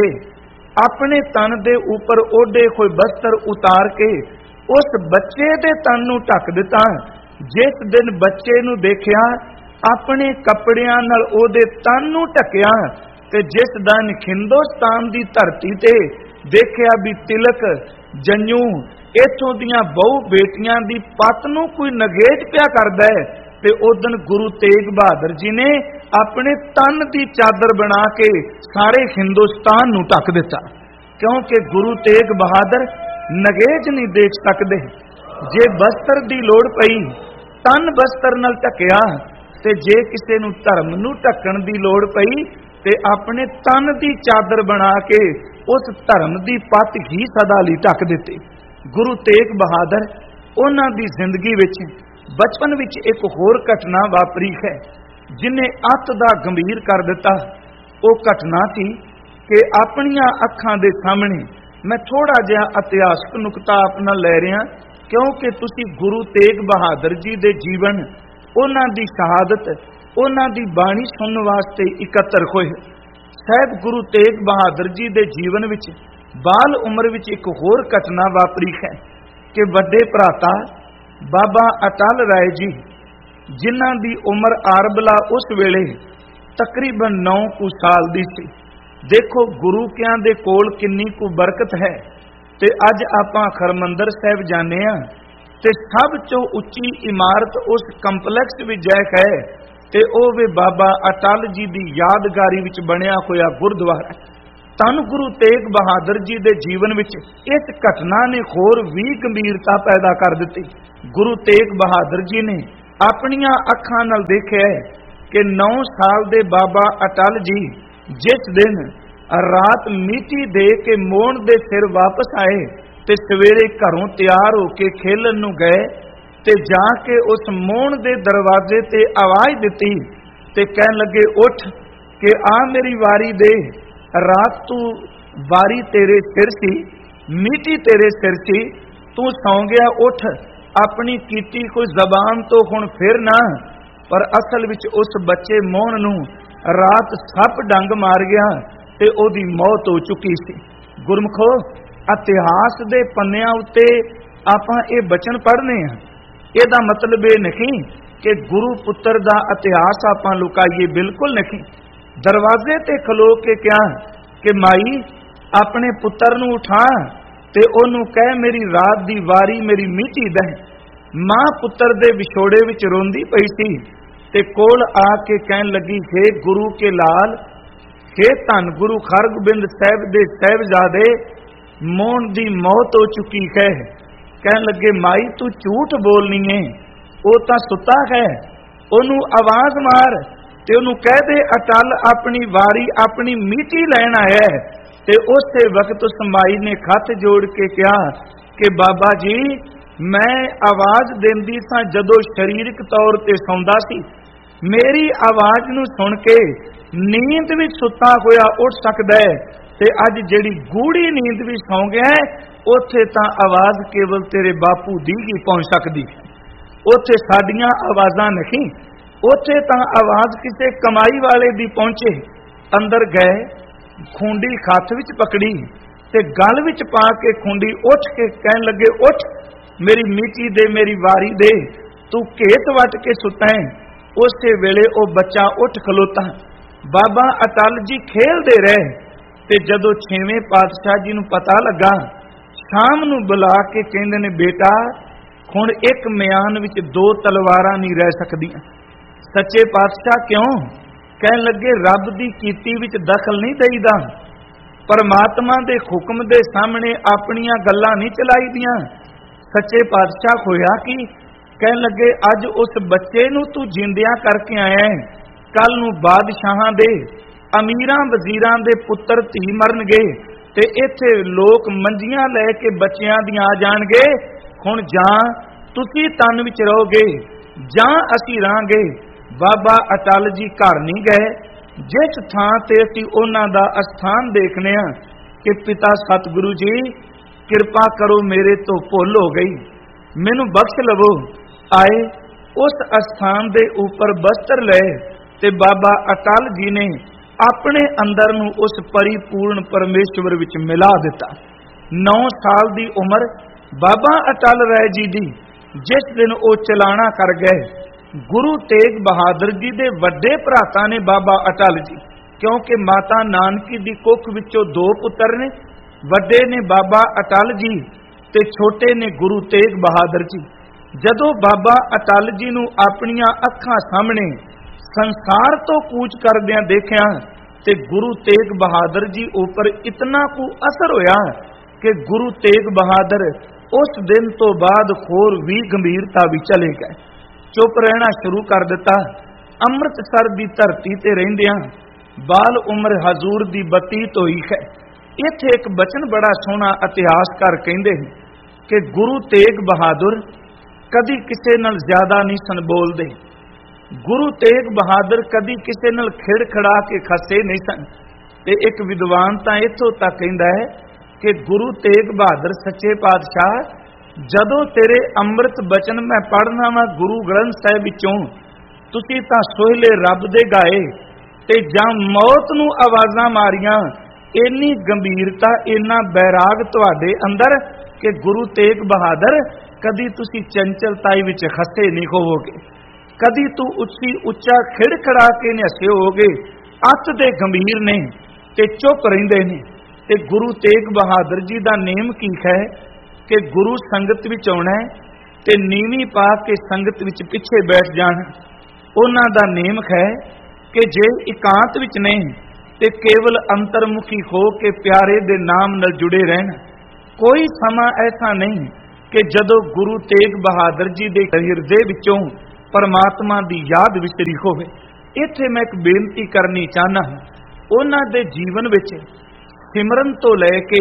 ਆਪਣੇ ਤਨ ਦੇ ਉੱਪਰ ਓਢੇ ਹੋਏ ਬਸਤਰ ਉਤਾਰ ਕੇ ਉਸ ਬੱਚੇ ਦੇ ਤਨ ਨੂੰ ਢੱਕ ਦਿੱਤਾ। ਜਿਸ ਦਿਨ ਬੱਚੇ ਨੂੰ ਦੇਖਿਆ, ਆਪਣੇ ਕੱਪੜਿਆਂ ਨਾਲ ਉਹਦੇ ਤਨ ਨੂੰ ਢੱਕਿਆ, ਤੇ ਜਿਸ ਦਿਨ ਹਿੰਦੁਸਤਾਨ ਦੀ ਧਰਤੀ ਤੇ ਦੇਖਿਆ ਵੀ ਤਿਲਕ, ਜੰਜੂ, ਇੱਥੋਂ ਦੀਆਂ ਬਹੁ ਬੇਟੀਆਂ ਦੀ ਪੱਤ ਨੂੰ ਕੋਈ ਨਗੇਜ ਪਿਆ ਕਰਦਾ ਹੈ, ਤੇ ਉਦਨ ਗੁਰੂ ਤੇਗ ਬਹਾਦਰ ਜੀ ਨੇ ਆਪਣੇ ਤਨ ਦੀ ਚਾਦਰ ਬਣਾ ਕੇ ਸਾਰੇ ਹਿੰਦੁਸਤਾਨ ਨੂੰ ਢੱਕ ਦਿੱਤਾ। ਕਿਉਂਕਿ ਗੁਰੂ ਤੇਗ ਬਹਾਦਰ ਨਗੇਜ ਨਹੀਂ ਦੇਖ ਸਕਦੇ। ਜੇ ਬਸਤਰ ਦੀ ਲੋੜ ਪਈ, ਤਨ ਬਸਤਰ ਨਾਲ ਢੱਕਿਆ, ਤੇ ਜੇ ਕਿਸੇ ਨੂੰ ਧਰਮ ਨੂੰ ਢੱਕਣ ਦੀ ਲੋੜ ਪਈ ਤੇ ਆਪਣੇ ਤਨ ਦੀ ਚਾਦਰ ਬਣਾ ਕੇ ਉਸ ਧਰਮ ਦੀ ਪੱਤ ਹੀ ਸਦਾ ਲਈ ਢੱਕ ਦਿੱਤੀ। ਗੁਰੂ ਤੇਗ ਬਹਾਦਰ, ਉਹਨਾਂ ਦੀ ਜ਼ਿੰਦਗੀ ਵਿੱਚ ਬਚਪਨ ਵਿੱਚ ਇੱਕ ਹੋਰ ਘਟਨਾ ਵਾਪਰੀ ਹੈ ਜਿਨੇ ਅੱਤ ਦਾ ਗੰਭੀਰ ਕਰ ਦਿੱਤਾ। ਉਹ ਘਟਨਾ ਸੀ ਕਿ ਆਪਣੀਆਂ ਅੱਖਾਂ ਦੇ ਸਾਹਮਣੇ, ਮੈਂ ਥੋੜਾ ਜਿਹਾ ਇਤਿਹਾਸਕ ਨੁਕਤਾ ਆਪਣਾ ਲੈ ਰਿਹਾ, ਕਿਉਂਕਿ ਤੁਸੀਂ ਗੁਰੂ ਤੇਗ ਬਹਾਦਰ ਜੀ ਦੇ ਜੀਵਨ, ਉਹਨਾਂ ਦੀ ਸ਼ਹਾਦਤ, ਉਹਨਾਂ ਦੀ ਬਾਣੀ ਸੁਣਨ ਵਾਸਤੇ ਇਕੱਤਰ ਹੋਏ। ਸਾਹਿਬ ਗੁਰੂ ਤੇਗ ਬਹਾਦਰ ਜੀ ਦੇ ਜੀਵਨ ਵਿੱਚ ਬਾਲ ਉਮਰ ਵਿੱਚ ਇੱਕ ਹੋਰ ਘਟਨਾ ਵਾਪਰੀ ਹੈ ਕਿ ਵੱਡੇ ਭਰਾਤਾ ਬਾਬਾ ਅਟਲ ਰਾਏ ਜੀ, ਜਿਨ੍ਹਾਂ ਦੀ ਉਮਰ ਆਰਬਲਾ ਉਸ ਵੇਲੇ ਤਕਰੀਬਨ 9 ਕੁ ਸਾਲ ਦੀ ਸੀ। ਦੇਖੋ ਗੁਰੂ ਕਿਆਂ ਦੇ ਕੋਲ ਕਿੰਨੀ ਕੁ ਬਰਕਤ ਹੈ। ਤੇ ਅੱਜ ਆਪਾਂ ਹਰਮੰਦਰ ਸਾਹਿਬ ਜਾਂਦੇ ਹਾਂ ਤੇ ਸਭ ਤੋਂ ਉੱਚੀ ਇਮਾਰਤ ਉਸ ਕੰਪਲੈਕਸ ਵਿੱਚ ਜੈ ਹੈ, ਤੇ ਉਹ ਵੀ ਬਾਬਾ ਅਟਲ ਜੀ ਦੀ ਯਾਦਗਾਰੀ ਵਿੱਚ ਬਣਿਆ ਹੋਇਆ ਗੁਰਦੁਆਰਾ। ਧੰਨ ਗੁਰੂ ਤੇਗ ਬਹਾਦਰ ਜੀ ਦੇ ਜੀਵਨ ਵਿੱਚ ਇਸ ਘਟਨਾ ਨੇ ਹੋਰ ਵੀ ਗੰਭੀਰਤਾ ਪੈਦਾ ਕਰ ਦਿੱਤੀ। ਗੁਰੂ ਤੇਗ ਬਹਾਦਰ ਜੀ ਨੇ ਆਪਣੀਆਂ ਅੱਖਾਂ ਨਾਲ ਦੇਖਿਆ ਕਿ 9 ਸਾਲ ਦੇ ਬਾਬਾ ਅਟਲ ਜੀ ਜਿਸ ਦਿਨ ਰਾਤ ਮੀਟੀ ਦੇ ਕੇ ਮੋਹਣ ਦੇ ਸਿਰ ਵਾਪਸ ਆਏ ਤੇ ਸਵੇਰੇ ਘਰੋਂ ਤਿਆਰ ਹੋ ਕੇ ਖੇਲਣ ਨੂੰ ਗਏ ਤੇ ਜਾ ਕੇ ਉਸ ਮੋਹਣ ਦੇ ਦਰਵਾਜ਼ੇ ਤੇ ਆਵਾਜ਼ ਦਿੱਤੀ ਤੇ ਕਹਿਣ ਲੱਗੇ, ਉੱਠ ਕਿ ਆ ਮੇਰੀ ਵਾਰੀ ਦੇ। ਰਾਤ ਤੂੰ ਵਾਰੀ ਤੇਰੇ ਸਿਰ ਸੀ, ਮੀਟੀ ਤੇਰੇ ਸਿਰ ਸੀ, ਤੂੰ ਸੌਂ ਗਿਆ, ਉੱਠ। ਆਪਣੀ ਕੀਤੀ ਕੋਈ ਜ਼ਬਾਨ ਤੋਂ ਹੁਣ ਫਿਰ ਨਾ। ਪਰ ਅਸਲ ਵਿੱਚ ਉਸ ਬੱਚੇ ਮੋਹਣ ਨੂੰ ਰਾਤ ਸੱਪ ਡੰਗ ਮਾਰ ਗਿਆ ਤੇ ਉਹਦੀ ਮੌਤ ਹੋ ਚੁੱਕੀ ਸੀ। ਗੁਰਮਖੋ, ਇਤਿਹਾਸ ਦੇ ਪੰਨਿਆਂ ਉੱਤੇ ਆਪਾਂ ਇਹ ਬਚਨ ਪੜ੍ਹਨੇ ਆ। ਇਹਦਾ ਮਤਲਬ ਇਹ ਨਹੀਂ ਕਿ ਗੁਰੂ ਪੁੱਤਰ ਦਾ ਇਤਿਹਾਸ ਆਪਾਂ ਲੁਕਾਈਏ, ਬਿਲਕੁਲ ਨਹੀਂ। ਦਰਵਾਜ਼ੇ ਤੇ ਖਲੋ ਕੇ ਕਿਹਾ ਕਿ ਮਾਈ ਆਪਣੇ ਪੁੱਤਰ ਨੂੰ ਉਠਾ ਤੇ ਉਹਨੂੰ ਕਹਿ ਮੇਰੀ ਰਾਤ ਦੀ ਵਾਰੀ ਮੇਰੀ ਮੀਟੀ ਦੇ। ਮਾਂ ਪੁੱਤਰ ਦੇ ਵਿਛੋੜੇ ਵਿੱਚ ਰੋਂਦੀ ਪਈ ਸੀ ਤੇ ਕੋਲ ਆ ਕੇ ਕਹਿਣ ਲੱਗੀ, ਹੇ ਗੁਰੂ ਕੇ ਲਾਲ, ਹੇ ਧੰਨ ਗੁਰੂ ਹਰਗੋਬਿੰਦ ਸਾਹਿਬ ਦੇ ਸਾਹਿਬਜ਼ਾਦੇ, ਮੋਹਣ ਦੀ ਮੌਤ ਹੋ ਚੁੱਕੀ ਹੈ। ਕਹਿਣ ਲੱਗੇ, ਮਾਈ ਤੂੰ ਝੂਠ ਬੋਲਨੀ ਏ, ਉਹ ਤਾਂ ਸੁੱਤਾ ਹੈ, ਉਹਨੂੰ ਆਵਾਜ਼ ਮਾਰ ਤੇ ਉਹਨੂੰ ਕਹਿ ਦੇ ਅਟਲ ਆਪਣੀ ਵਾਰੀ ਆਪਣੀ ਮੀਟੀ ਲੈਣ ਆਇਆ। ਤੇ ਉਸੇ ਵਕਤ ਉਸ ਮਾਈ ਨੇ ਹੱਥ ਜੋੜ ਕੇ ਕਿਹਾ ਕਿ ਬਾਬਾ ਜੀ, ਮੈਂ ਆਵਾਜ਼ ਦਿੰਦੀ ਸਾਂ ਜਦੋਂ ਸਰੀਰਕ ਤੌਰ ਤੇ ਸੌਂਦਾ ਸੀ। ਮੇਰੀ ਆਵਾਜ਼ ਨੂੰ ਸੁਣ ਕੇ ਨੀਂਦ ਵਿੱਚ ਸੁੱਤਾ ਹੋਇਆ ਉੱਠ ਸਕਦਾ ਹੈ ਤੇ ਅੱਜ ਜਿਹੜੀ ਗੂੜੀ ਨੀਂਦ ਵਿੱਚ ਸੌਂ ਗਿਆ ਉੱਥੇ ਤਾਂ ਆਵਾਜ਼ ਕੇਵਲ ਤੇਰੇ ਬਾਪੂ ਦੀ ਹੀ ਪਹੁੰਚ ਸਕਦੀ ਹੈ। ਉੱਥੇ ਸਾਡੀਆਂ ਆਵਾਜ਼ਾਂ ਨਹੀਂ, ਉੱਥੇ ਤਾਂ ਆਵਾਜ਼ ਕਿਸੇ ਕਮਾਈ ਵਾਲੇ ਦੀ ਪਹੁੰਚੇ। ਅੰਦਰ ਗਏ, ਖੁੰਡੀ ਹੱਥ ਵਿੱਚ ਪਕੜੀ ਤੇ ਗਲ ਵਿੱਚ ਪਾ ਕੇ ਖੁੰਡੀ ਉੱਠ ਕੇ ਕਹਿਣ ਲੱਗੇ, ਉੱਠ ਮੇਰੀ ਮੀਟੀ ਦੇ, ਮੇਰੀ ਵਾਰੀ ਦੇ, ਤੂੰ ਘੇਤ ਵੱਟ ਕੇ ਸੁੱਤਾ ਹੈ। ਉਸੇ ਵੇਲੇ ਉਹ ਬੱਚਾ ਉੱਠ ਖਲੋਤਾ। ਬਾਬਾ ਅਟਲ ਜੀ ਖੇਲਦੇ ਰਹੇ ਤੇ ਜਦੋਂ 6ਵੇਂ ਪਾਤਸ਼ਾਹ ਜੀ ਨੂੰ ਪਤਾ ਲੱਗਾ, ਸ਼ਾਮ ਨੂੰ ਬੁਲਾ ਕੇ ਕਹਿੰਦੇ ਨੇ, ਬੇਟਾ ਹੁਣ ਇੱਕ ਮਿਆਨ ਵਿੱਚ 2 ਤਲਵਾਰਾਂ ਨਹੀਂ ਰਹਿ ਸਕਦੀਆਂ। ਸੱਚੇ ਪਾਤਸ਼ਾਹ ਕਿਉਂ? ਕਹਿਣ ਲੱਗੇ, ਰੱਬ ਦੀ ਕੀਤੀ ਵਿੱਚ ਦਖਲ ਨਹੀਂ ਦੇਈਦਾ, ਪਰਮਾਤਮਾ ਦੇ ਹੁਕਮ ਦੇ ਸਾਹਮਣੇ ਆਪਣੀਆਂ ਗੱਲਾਂ ਨਹੀਂ ਚਲਾਈਦੀਆਂ। ਸੱਚੇ ਪਾਤਸ਼ਾਹ ਹੋਇਆ ਕੀ? ਕਹਿਣ ਲੱਗੇ, ਅੱਜ ਉਸ ਬੱਚੇ ਨੂੰ ਤੂੰ ਜਿੰਦਿਆਂ ਕਰਕੇ ਆਇਆ ਹੈ, ਕੱਲ ਨੂੰ ਬਾਦਸ਼ਾਹਾਂ ਦੇ, ਅਮੀਰਾਂ ਵਜ਼ੀਰਾਂ ਦੇ ਪੁੱਤਰ ਧੀ ਮਰਨਗੇ ਤੇ ਇੱਥੇ ਲੋਕ ਮੰਜੀਆਂ ਲੈ ਕੇ ਬੱਚਿਆਂ ਦੀਆਂ ਆ ਜਾਣਗੇ। ਹੁਣ ਜਾਂ ਤੁਸੀਂ ਤਨ ਵਿੱਚ ਰਹੋਗੇ ਜਾਂ ਅਸੀਂ ਰਹਾਂਗੇ। ਬਾਬਾ ਅਟਲ ਜੀ ਘਰ ਨਹੀਂ ਗਏ। ਜਿਸ ਥਾਂ ਤੇ ਅਸੀਂ ਉਹਨਾਂ ਦਾ ਅਸਥਾਨ ਦੇਖਨੇ ਆ ਕਿ ਪਿਤਾ ਸਤਿਗੁਰੂ ਜੀ ਕਿਰਪਾ ਕਰੋ, ਮੇਰੇ ਤੋਂ ਭੁੱਲ ਹੋ ਗਈ, ਮੈਨੂੰ ਬਖਸ਼ ਲਵੋ। ਆਏ, ਉਸ ਅਸਥਾਨ ਦੇ ਉੱਪਰ ਬਸਤਰ ਲਏ ਤੇ ਬਾਬਾ ਅਟਲ ਜੀ ਨੇ ਆਪਣੇ ਅੰਦਰ ਨੂੰ ਉਸ ਪਰਿਪੂਰਨ ਪਰਮੇਸ਼ਵਰ ਵਿੱਚ ਮਿਲਾ ਦਿੱਤਾ। 9 ਸਾਲ ਦੀ ਉਮਰ ਬਾਬਾ ਅਟਲ ਰਾਏ ਜੀ ਦੀ ਜਿਸ ਦਿਨ ਉਹ ਚਲਾਣਾ ਕਰ ਗਏ, ਗੁਰੂ ਤੇਗ ਬਹਾਦਰ ਜੀ ਦੇ ਵੱਡੇ ਭਰਾਤਾ ਨੇ ਬਾਬਾ ਅਟਲ ਜੀ, ਕਿਉਂਕਿ ਮਾਤਾ ਨਾਨਕੀ ਦੀ ਕੁੱਖ ਵਿੱਚੋਂ 2 ਪੁੱਤਰ ਨੇ। ਵੱਡੇ ਨੇ ਬਾਬਾ ਅਟਲ ਜੀ ਤੇ ਛੋਟੇ ਨੇ ਗੁਰੂ ਤੇਗ ਬਹਾਦਰ ਜੀ। ਜਦੋਂ ਬਾਬਾ ਅਟਲ ਜੀ ਨੂੰ ਆਪਣੀਆਂ ਅੱਖਾਂ ਸਾਹਮਣੇ ਸੰਸਾਰ ਤੋਂ ਕੂਚ ਕਰਦਿਆਂ ਦੇਖਿਆ ਤੇ ਗੁਰੂ ਤੇਗ ਬਹਾਦਰ ਜੀ ਉੱਪਰ ਇਤਨਾ ਕੁ ਅਸਰ ਹੋਇਆ ਕਿ ਗੁਰੂ ਤੇਗ ਬਹਾਦਰ ਉਸ ਦਿਨ ਤੋਂ ਬਾਅਦ ਹੋਰ ਵੀ ਗੰਭੀਰਤਾ ਵਿੱਚ ਚਲੇ ਗਏ, ਚੁੱਪ ਰਹਿਣਾ ਸ਼ੁਰੂ ਕਰ ਦਿੱਤਾ। ਅੰਮ੍ਰਿਤਸਰ ਦੀ ਧਰਤੀ ਤੇ ਰਹਿੰਦਿਆਂ ਬਾਲ ਉਮਰ ਹਜ਼ੂਰ ਦੀ ਬਤੀਤ ਹੋਈ ਹੈ। ਇੱਥੇ ਇੱਕ ਬਚਨ ਬੜਾ ਸੋਹਣਾ ਇਤਿਹਾਸਕਾਰ ਕਹਿੰਦੇ ਨੇ ਕਿ ਗੁਰੂ ਤੇਗ ਬਹਾਦਰ ਕਦੀ ਕਿਸੇ ਨਾਲ ਜ਼ਿਆਦਾ ਨਹੀਂ ਸਨ ਬੋਲਦੇ। ਗੁਰੂ ਤੇਗ ਬਹਾਦਰ ਕਦੀ ਕਿਸੇ ਨਾਲ ਖਿੜ ਖੜਾ ਕੇ ਖਸੇ ਨਹੀਂ ਸਨ। ਤੇ ਇੱਕ ਵਿਦਵਾਨ ਤਾਂ ਇੱਥੋਂ ਤੱਕ ਕਹਿੰਦਾ ਹੈ ਕਿ ਗੁਰੂ ਤੇਗ ਬਹਾਦਰ ਸੱਚੇ ਪਾਤਸ਼ਾਹ, ਜਦੋਂ ਤੇਰੇ ਅੰਮ੍ਰਿਤ ਬਚਨ ਮੈਂ ਪੜ੍ਹਨਾ ਵਾ ਗੁਰੂ ਗ੍ਰੰਥ ਸਾਹਿਬ ਵਿੱਚੋਂ, ਤੁਸੀਂ ਤਾਂ ਸੋਹਿਲੇ ਰੱਬ ਦੇ ਗਾਏ ਤੇ ਜਾਂ ਮੌਤ ਨੂੰ ਆਵਾਜ਼ਾਂ ਮਾਰੀਆਂ। ਇੰਨੀ ਗੰਭੀਰਤਾ, ਇੰਨਾ ਬੈਰਾਗ ਤੁਹਾਡੇ ਅੰਦਰ ਕਿ ਗੁਰੂ ਤੇਗ ਬਹਾਦਰ ਕਦੀ ਤੁਸੀਂ ਚੰਚਲਤਾਈ ਵਿੱਚ ਖਸੇ ਨਹੀਂ ਹੋਵੋਗੇ, ਕਦੀ ਤੂੰ ਉੱਚੀ ਉੱਚਾ ਖਿੜ ਖੜਾ ਕੇ ਨਹੀਂ ਹੱਸੇ ਹੋਵੋਗੇ। ਅੱਤ ਦੇ ਗੰਭੀਰ ਨੇ ਤੇ ਚੁੱਪ ਰਹਿੰਦੇ ਨੇ। ਤੇ ਗੁਰੂ ਤੇਗ ਬਹਾਦਰ ਜੀ ਦਾ ਨੇਮ ਕੀ ਹੈ ਕਿ ਗੁਰੂ ਸੰਗਤ ਵਿੱਚ ਆਉਣਾ ਤੇ ਨੀਵੀਂ ਪਾ ਕੇ ਸੰਗਤ ਵਿੱਚ ਪਿੱਛੇ ਬੈਠ ਜਾਣ। ਉਹਨਾਂ ਦਾ ਨੇਮ ਹੈ ਕਿ ਜੇ ਇਕਾਂਤ ਵਿੱਚ ਨਹੀਂ ਤੇ ਕੇਵਲ ਅੰਤਰਮੁਖੀ ਹੋ ਕੇ ਪਿਆਰੇ ਦੇ ਨਾਮ ਨਾਲ ਜੁੜੇ ਰਹਿਣ। ਕੋਈ ਸਮਾਂ ਐਸਾ ਨਹੀਂ ਕਿ ਜਦੋਂ ਗੁਰੂ ਤੇਗ ਬਹਾਦਰ ਜੀ ਦੇ ਹਿਰਦੇ ਵਿੱਚੋਂ ਪਰਮਾਤਮਾ ਦੀ ਯਾਦ ਵਿਸਰੀ ਹੋਵੇ। ਇੱਥੇ ਮੈਂ ਇੱਕ ਬੇਨਤੀ ਕਰਨੀ ਚਾਹੁੰਦਾ ਹਾਂ, ਉਹਨਾਂ ਦੇ ਜੀਵਨ ਵਿੱਚ ਸਿਮਰਨ ਤੋਂ ਲੈ ਕੇ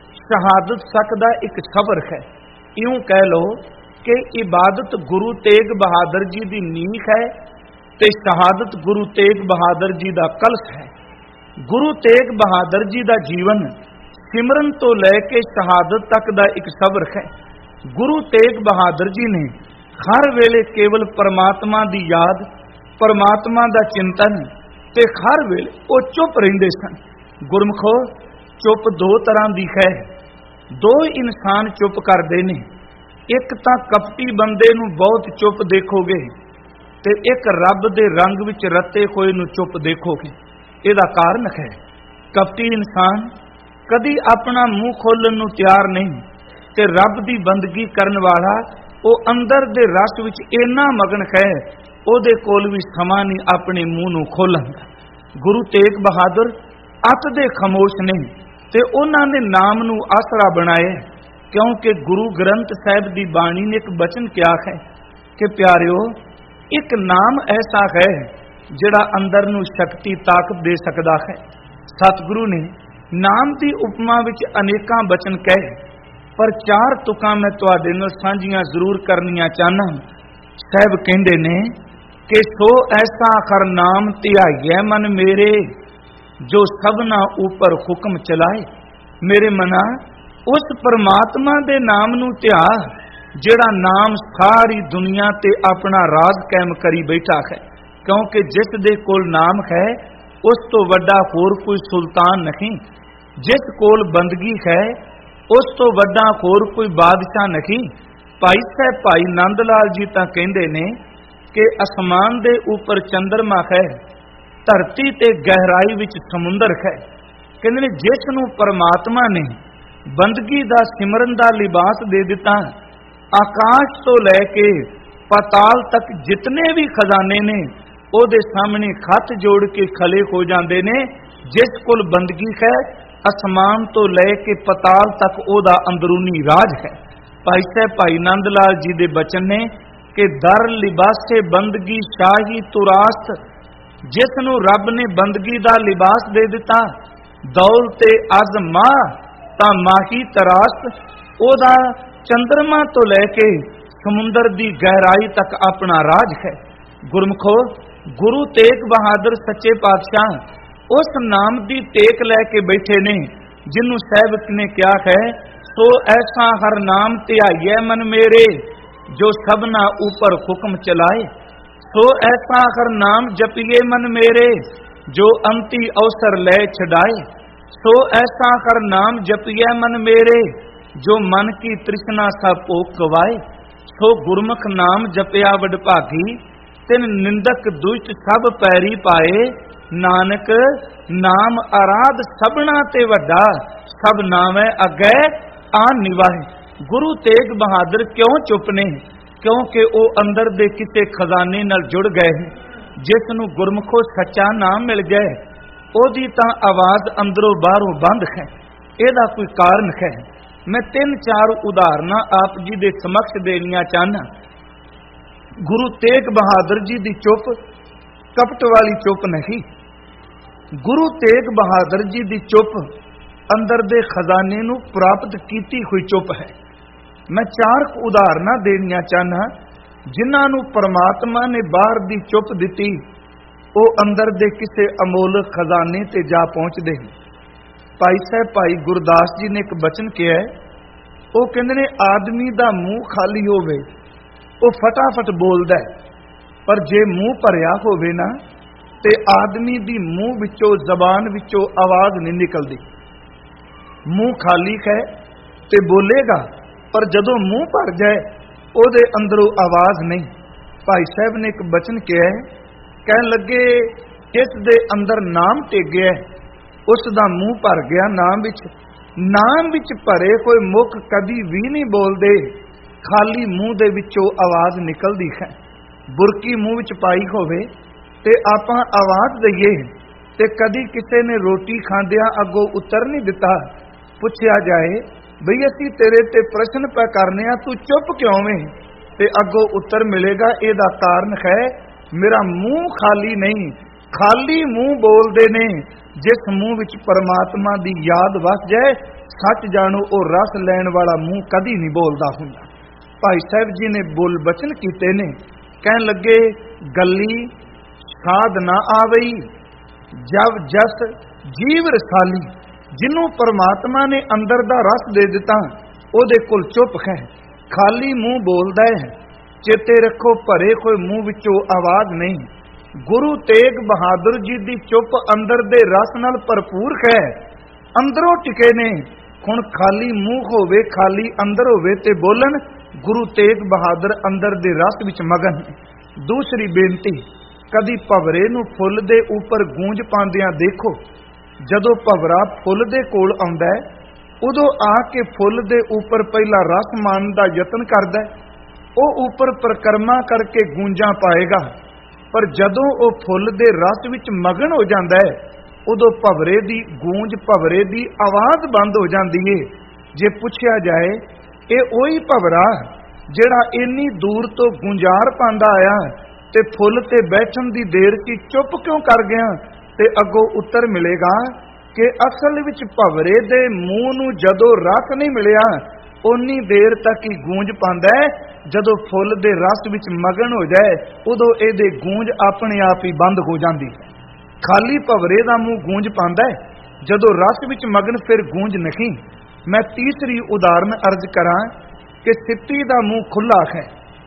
ਸ਼ਹਾਦਤ ਤੱਕ ਦਾ ਇੱਕ ਸਫ਼ਰ ਹੈ। ਇਉਂ ਕਹਿ ਲਓ ਕਿ ਇਬਾਦਤ ਗੁਰੂ ਤੇਗ ਬਹਾਦਰ ਜੀ ਦੀ ਨੀਂਹ ਹੈ ਤੇ ਸ਼ਹਾਦਤ ਗੁਰੂ ਤੇਗ ਬਹਾਦਰ ਜੀ ਦਾ ਕਲਸ਼ ਹੈ। ਗੁਰੂ ਤੇਗ ਬਹਾਦਰ ਜੀ ਦਾ ਜੀਵਨ ਸਿਮਰਨ ਤੋਂ ਲੈ ਕੇ ਸ਼ਹਾਦਤ ਤੱਕ ਦਾ ਇੱਕ ਸਫ਼ਰ ਹੈ। ਗੁਰੂ ਤੇਗ ਬਹਾਦਰ ਜੀ ਨੇ ਹਰ ਵੇਲੇ ਕੇਵਲ ਪਰਮਾਤਮਾ ਦੀ ਯਾਦ, ਪਰਮਾਤਮਾ ਦਾ ਚਿੰਤਨ ਤੇ ਹਰ ਵੇਲੇ ਉਹ ਚੁੱਪ ਰਹਿੰਦੇ ਸਨ। ਗੁਰਮਖੋ, ਚੁੱਪ ਦੋ ਤਰ੍ਹਾਂ ਦੀ ਹੈ। ਦੋ ਇਨਸਾਨ ਚੁੱਪ ਕਰਦੇ ਨੇ। ਇੱਕ ਤਾਂ ਕਪਟੀ ਬੰਦੇ ਨੂੰ ਬਹੁਤ ਚੁੱਪ ਦੇਖੋਗੇ ਤੇ ਇੱਕ ਰੱਬ ਦੇ ਰੰਗ ਵਿੱਚ ਰੱਤੇ ਹੋਏ ਨੂੰ ਚੁੱਪ ਦੇਖੋਗੇ। ਇਹਦਾ ਕਾਰਨ ਹੈ, ਕਪਟੀ ਇਨਸਾਨ ਕਦੀ ਆਪਣਾ ਮੂੰਹ ਖੋਲਣ ਨੂੰ ਤਿਆਰ ਨਹੀਂ ਤੇ ਰੱਬ ਦੀ ਬੰਦਗੀ ਕਰਨ ਵਾਲਾ ਉਹ ਅੰਦਰ ਦੇ ਰਸ ਵਿੱਚ ਇੰਨਾ ਮਗਨ ਹੈ, ਉਹਦੇ ਕੋਲ ਵੀ ਸਮਾਂ ਨਹੀਂ ਆਪਣੇ ਮੂੰਹ ਨੂੰ ਖੋਲਣ ਦਾ। ਗੁਰੂ ਤੇਗ ਬਹਾਦਰ ਅੱਤ ਦੇ ਖਾਮੋਸ਼ ਨੇ ਤੇ ਉਹਨਾਂ ਨੇ ਨਾਮ ਨੂੰ ਆਸਰਾ ਬਣਾਇਆ, ਕਿਉਂਕਿ ਗੁਰੂ ਗ੍ਰੰਥ ਸਾਹਿਬ ਦੀ ਬਾਣੀ ਨੇ ਇੱਕ ਬਚਨ ਕਿਹਾ ਹੈ ਕਿ ਪਿਆਰਿਓ, ਇੱਕ ਨਾਮ ਐਸਾ ਹੈ ਜਿਹੜਾ ਅੰਦਰ ਨੂੰ ਸ਼ਕਤੀ ਤਾਕਤ ਦੇ ਸਕਦਾ ਹੈ। ਸਤਿਗੁਰੂ ਨੇ ਨਾਮ ਦੀ ਉਪਮਾ ਵਿੱਚ ਅਨੇਕਾਂ ਬਚਨ ਕਹੇ, ਪਰ ਚਾਰ ਤੁਕਾਂ ਮੈਂ ਤੁਹਾਡੇ ਨਾਲ ਸਾਂਝੀਆਂ ਜ਼ਰੂਰ ਕਰਨੀਆਂ ਚਾਹਨਾ। ਸਾਹਿਬ ਕਹਿੰਦੇ ਨੇ ਕਿ ਸੋ ਐਸਾ ਹਰ ਨਾਮ ਧਿਆਈਐ ਮਨ ਮੇਰੇ, ਜੋ ਸਭਨਾ ਉੱਪਰ ਹੁਕਮ ਚਲਾਏ। ਮੇਰੇ ਮਨਾ, ਉਸ ਪਰਮਾਤਮਾ ਦੇ ਨਾਮ ਨੂੰ ਧਿਆ ਜਿਹੜਾ ਨਾਮ ਸਾਰੀ ਦੁਨੀਆ ਤੇ ਆਪਣਾ ਰਾਜ ਕਾਇਮ ਕਰੀ ਬੈਠਾ ਹੈ, ਕਿਉਂਕਿ ਜਿਸ ਦੇ ਕੋਲ ਨਾਮ ਹੈ ਉਸ ਤੋਂ ਵੱਡਾ ਹੋਰ ਕੋਈ ਸੁਲਤਾਨ ਨਹੀਂ। ਜਿਸ ਕੋਲ ਬੰਦਗੀ ਹੈ ਉਸ ਤੋਂ ਵੱਡਾ ਹੋਰ ਕੋਈ ਬਾਦਸ਼ਾਹ ਨਹੀਂ। ਭਾਈ ਸਾਹਿਬ ਭਾਈ ਨੰਦ ਲਾਲ ਜੀ ਤਾਂ ਕਹਿੰਦੇ ਨੇ ਕਿ ਅਸਮਾਨ ਦੇ ਉੱਪਰ ਚੰਦਰਮਾ ਹੈ, ਧਰਤੀ ਤੇ ਗਹਿਰਾਈ ਵਿੱਚ ਸਮੁੰਦਰ ਹੈ। ਕਹਿੰਦੇ ਨੇ ਜਿਸ ਨੂੰ ਪਰਮਾਤਮਾ ਨੇ ਬੰਦਗੀ ਦਾ ਸਿਮਰਨ ਦਾ ਲਿਬਾਸ ਦੇ ਦਿੱਤਾ, ਆਕਾਸ਼ ਤੋਂ ਲੈ ਕੇ ਪਾਤਾਲ ਤੱਕ ਜਿਤਨੇ ਵੀ ਖਜ਼ਾਨੇ ਨੇ ਉਹਦੇ ਸਾਹਮਣੇ ਹੱਥ ਜੋੜ ਕੇ ਖਲੇ ਹੋ ਜਾਂਦੇ ਨੇ। ਜਿਸ ਕੋਲ ਬੰਦਗੀ ਹੈ, ਅਸਮਾਨ ਤੋਂ ਲੈ ਕੇ ਪਾਤਾਲ ਤੱਕ ਉਹਦਾ ਅੰਦਰੂਨੀ ਰਾਜ ਹੈ। ਭਾਈ ਸਾਹਿਬ ਭਾਈ ਨੰਦ ਲਾਲ ਜੀ ਦੇ ਬਚਨ ਨੇ ਕਿ ਦਰ ਲਿਬਾਸੇ ਬੰਦਗੀ ਸ਼ਾਹੀ ਤੁਰਾਸਤ, ਜਿਸ ਨੂੰ ਰੱਬ ਨੇ ਬੰਦਗੀ ਦਾ ਲਿਬਾਸ ਦੇ ਦਿੱਤਾ, ਦੌਲਤ ਅਜ਼ਮਾ ਤਾਂ ਮਾਹੀ ਤਰਾਸਤ, ਉਹਦਾ ਚੰਦਰਮਾ ਤੋਂ ਲੈ ਕੇ ਸਮੁੰਦਰ ਦੀ ਗਹਿਰਾਈ ਤੱਕ ਆਪਣਾ ਰਾਜ ਹੈ। ਗੁਰਮਖੋ, ਗੁਰੂ ਤੇਗ ਬਹਾਦਰ ਸੱਚੇ ਪਾਤਸ਼ਾਹ ਉਸ ਨਾਮ ਦੀ ਟੇਕ ਲੈ ਕੇ ਬੈਠੇ ਨੇ ਜਿਹਨੂੰ ਸਾਹਿਬ ਨੇ ਕਿਹਾ ਹੈ, ਸੋ ਐਸਾ ਹਰ ਨਾਮ ਧਿਆਈਐ ਮਨ ਮੇਰੇ, ਜੋ ਸਭਨਾ ਉੱਪਰ ਹੁਕਮ ਚਲਾਏ। ਸੋ ਐਸਾ ਹਰ ਨਾਮ ਜਪੀਏ ਮਨ ਮੇਰੇ, ਜੋ ਅੰਤੀ ਅਵਸਰ ਲੈ ਛਡਾਏ। ਸੋ ਐਸਾ ਹਰ ਨਾਮ ਜਪੀਐ ਮਨ ਮੇਰੇ, ਜੋ ਮਨ ਕੀ ਤ੍ਰਿਸ਼ਨਾ ਸਭ ਭੋਗ ਗਵਾਏ। ਸੋ ਗੁਰਮੁਖ ਨਾਮ ਜਪਿਆ ਵਡਭਾਗੀ, ਤਿਨ ਨਿੰਦਕ ਦੁਸ਼ਟ ਸਭ ਪੈਰੀ ਪਾਏ। ਨਾਨਕ ਨਾਮ ਆਰਾਧ ਸਭਨਾ ਤੇ ਵੱਡਾ, ਸਭ ਨਾਮੈ ਅੱਗੇ ਆ ਨਿਵਾਹੇ। ਗੁਰੂ ਤੇਗ ਬਹਾਦਰ ਕਿਉਂ ਚੁੱਪ ਨੇ? ਕਿਉਂਕਿ ਉਹ ਅੰਦਰ ਦੇ ਕਿਸੇ ਖਜ਼ਾਨੇ ਨਾਲ ਜੁੜ ਗਏ। ਜਿਸ ਨੂੰ ਗੁਰਮੁਖੋ ਸੱਚਾ ਨਾਮ ਮਿਲ ਜਾਏ, ਉਹਦੀ ਤਾਂ ਆਵਾਜ਼ ਅੰਦਰੋਂ ਬਾਹਰੋਂ ਬੰਦ ਹੈ। ਇਹਦਾ ਕੋਈ ਕਾਰਨ ਹੈ। ਮੈਂ 3-4 ਉਦਾਹਰਨਾਂ ਆਪ ਜੀ ਦੇ ਸਮਕਸ਼ ਦੇਣੀਆਂ ਚਾਹਨਾ। ਗੁਰੂ ਤੇਗ ਬਹਾਦਰ ਜੀ ਦੀ ਚੁੱਪ ਕਪਟ ਵਾਲੀ ਚੁੱਪ ਨਹੀਂ। ਗੁਰੂ ਤੇਗ ਬਹਾਦਰ ਜੀ ਦੀ ਚੁੱਪ ਅੰਦਰ ਦੇ ਖਜ਼ਾਨੇ ਨੂੰ ਪ੍ਰਾਪਤ ਕੀਤੀ ਹੋਈ ਚੁੱਪ ਹੈ। ਮੈਂ 4 ਉਦਾਹਰਨਾਂ ਦੇਣੀਆਂ ਚਾਹਨਾ ਜਿਨ੍ਹਾਂ ਨੂੰ ਪਰਮਾਤਮਾ ਨੇ ਬਾਹਰ ਦੀ ਚੁੱਪ ਦਿੱਤੀ, ਉਹ ਅੰਦਰ ਦੇ ਕਿਸੇ ਅਮੋਲਕ ਖਜ਼ਾਨੇ ਤੇ ਜਾ ਪਹੁੰਚਦੇ ਹਨ। ਭਾਈ ਸਾਹਿਬ ਭਾਈ ਗੁਰਦਾਸ ਜੀ ਨੇ ਇੱਕ ਬਚਨ ਕਿਹਾ ਹੈ, ਉਹ ਕਹਿੰਦੇ ਨੇ ਆਦਮੀ ਦਾ ਮੂੰਹ ਖਾਲੀ ਹੋਵੇ ਉਹ ਫਟਾਫਟ ਬੋਲਦਾ ਹੈ, ਪਰ ਜੇ ਮੂੰਹ ਭਰਿਆ ਹੋਵੇ ਨਾ ਤੇ ਆਦਮੀ ਦੀ ਮੂੰਹ ਵਿੱਚੋਂ ਜ਼ਬਾਨ ਵਿੱਚੋਂ ਆਵਾਜ਼ ਨਹੀਂ ਨਿਕਲਦੀ। ਮੂੰਹ ਖਾਲੀ ਹੈ ਤੇ ਬੋਲੇਗਾ, ਪਰ ਜਦੋਂ ਮੂੰਹ ਭਰ ਜਾਏ ਉਹਦੇ ਅੰਦਰੋਂ ਆਵਾਜ਼ ਨਹੀਂ। ਭਾਈ ਸਾਹਿਬ ਨੇ ਇੱਕ ਬਚਨ ਕਿਹਾ ਹੈ, ਕਹਿਣ ਲੱਗੇ ਜਿਸ ਦੇ ਅੰਦਰ ਨਾਮ ਟਿਕਿਆ ਉਸ ਦਾ ਮੂੰਹ ਭਰ ਗਿਆ ਨਾਮ ਵਿੱਚ। ਨਾਮ ਵਿੱਚ ਭਰੇ ਕੋਈ ਮੁਖ ਕਦੀ ਵੀ ਨਹੀਂ ਬੋਲਦੇ, ਖਾਲੀ ਮੂੰਹ ਦੇ ਵਿੱਚੋਂ ਆਵਾਜ਼ ਨਿਕਲਦੀ ਹੈ। ਬੁਰਕੀ ਮੂੰਹ ਵਿੱਚ ਪਾਈ ਹੋਵੇ ਤੇ ਆਪਾਂ ਆਵਾਜ਼ ਦਈਏ ते कदी किसी ने रोटी खांदिया अगों उत्तर नहीं दिता। पुछया जाए बई असी तेरे ते प्रश्न पै करने आ, तू चुप क्यों वे? ते अगों उत्तर मिलेगा, एदा कारण है मेरा मुंह खाली नहीं। खाली मुंह बोलते ने, जिस मुंह विच परमात्मा दी याद वस जाए, सच जानो ओ रस लैण वाला मुंह कदी नहीं बोलदा हुंदा। भाई साहब जी ने बोल बचन कीते ने, कहन लगे गली साध ना आवई जब जस जीव रसाली। जिन्हों परमात्मा ने अंदर दा रस दे दिता ओदे कोल चुप है, खाली मुंह बोलदा है। चेते रखो भरे कोई मुंह विचों आवाज नहीं। गुरु तेग बहादुर जी दी चुप अंदर दे रस नाल भरपूर है, अंदरों टिके ने। हुण खाली मुंह होवे, खाली अंदर होवे ते बोलन, गुरु तेग बहादुर अंदर दे रस विच मगन। दूसरी बेनती, कदी भवरे नूं फुੱਲ दे उपर गूंज पांदियां देखो। जदों भवरा फुੱਲ दे कोल आउंदा है, उदों आके फुੱਲ दे उपर पहला रस माणन दा यतन करदा है। ਉਹ ਉਪਰ ਪਰਕਰਮਾ ਕਰਕੇ ਗੂੰਜਾਂ ਪਾਏਗਾ, ਪਰ ਜਦੋਂ ਉਹ ਫੁੱਲ ਦੇ ਰਸ ਵਿੱਚ ਮਗਨ ਹੋ ਜਾਂਦਾ ਹੈ, ਉਦੋਂ ਭਵਰੇ ਦੀ ਗੂੰਜ, ਭਵਰੇ ਦੀ ਆਵਾਜ਼ ਬੰਦ ਹੋ ਜਾਂਦੀ ਏ। ਜੇ ਪੁੱਛਿਆ ਜਾਏ ਇਹ ਉਹੀ ਭਵਰਾ ਜਿਹੜਾ ਇੰਨੀ ਦੂਰ ਤੋਂ ਗੁੰਜਾਰ ਪਾਉਂਦਾ ਆਇਆ ਤੇ ਫੁੱਲ ਤੇ ਬੈਠਣ ਦੀ ਦੇਰ 'ਚ ਚੁੱਪ ਕਿਉਂ ਕਰ ਗਿਆ, ਤੇ ਅੱਗੋਂ ਉੱਤਰ ਮਿਲੇਗਾ ਕਿ ਅਸਲ ਵਿੱਚ ਭਵਰੇ ਦੇ ਮੂੰਹ ਨੂੰ ਜਦੋਂ ਰਸ ਨਹੀਂ ਮਿਲਿਆ ਉਨੀ ਦੇਰ ਤੱਕ ਹੀ ਗੂੰਜ ਪਾਉਂਦਾ ਹੈ। ਜਦੋਂ ਫੁੱਲ ਦੇ ਰਸ ਵਿੱਚ ਮਗਨ ਹੋ ਜਾਏ ਉਦੋਂ ਇਹਦੇ ਗੂੰਜ ਆਪਣੇ ਆਪ ਹੀ ਬੰਦ ਹੋ ਜਾਂਦੀ ਹੈ। ਖਾਲੀ ਭਵਰੇ ਦਾ ਮੂੰਹ ਗੂੰਜ ਪਾਉਂਦਾ ਹੈ, ਜਦੋਂ ਰਸ ਵਿੱਚ ਮਗਨ ਫਿਰ ਗੂੰਜ ਨਹੀਂ। ਮੈਂ ਤੀਸਰੀ ਉਦਾਹਰਨ ਅਰਜ਼ ਕਰਾਂ ਕਿ ਸਿੱਪੀ ਦਾ ਮੂੰਹ ਖੁੱਲਾ ਹੈ,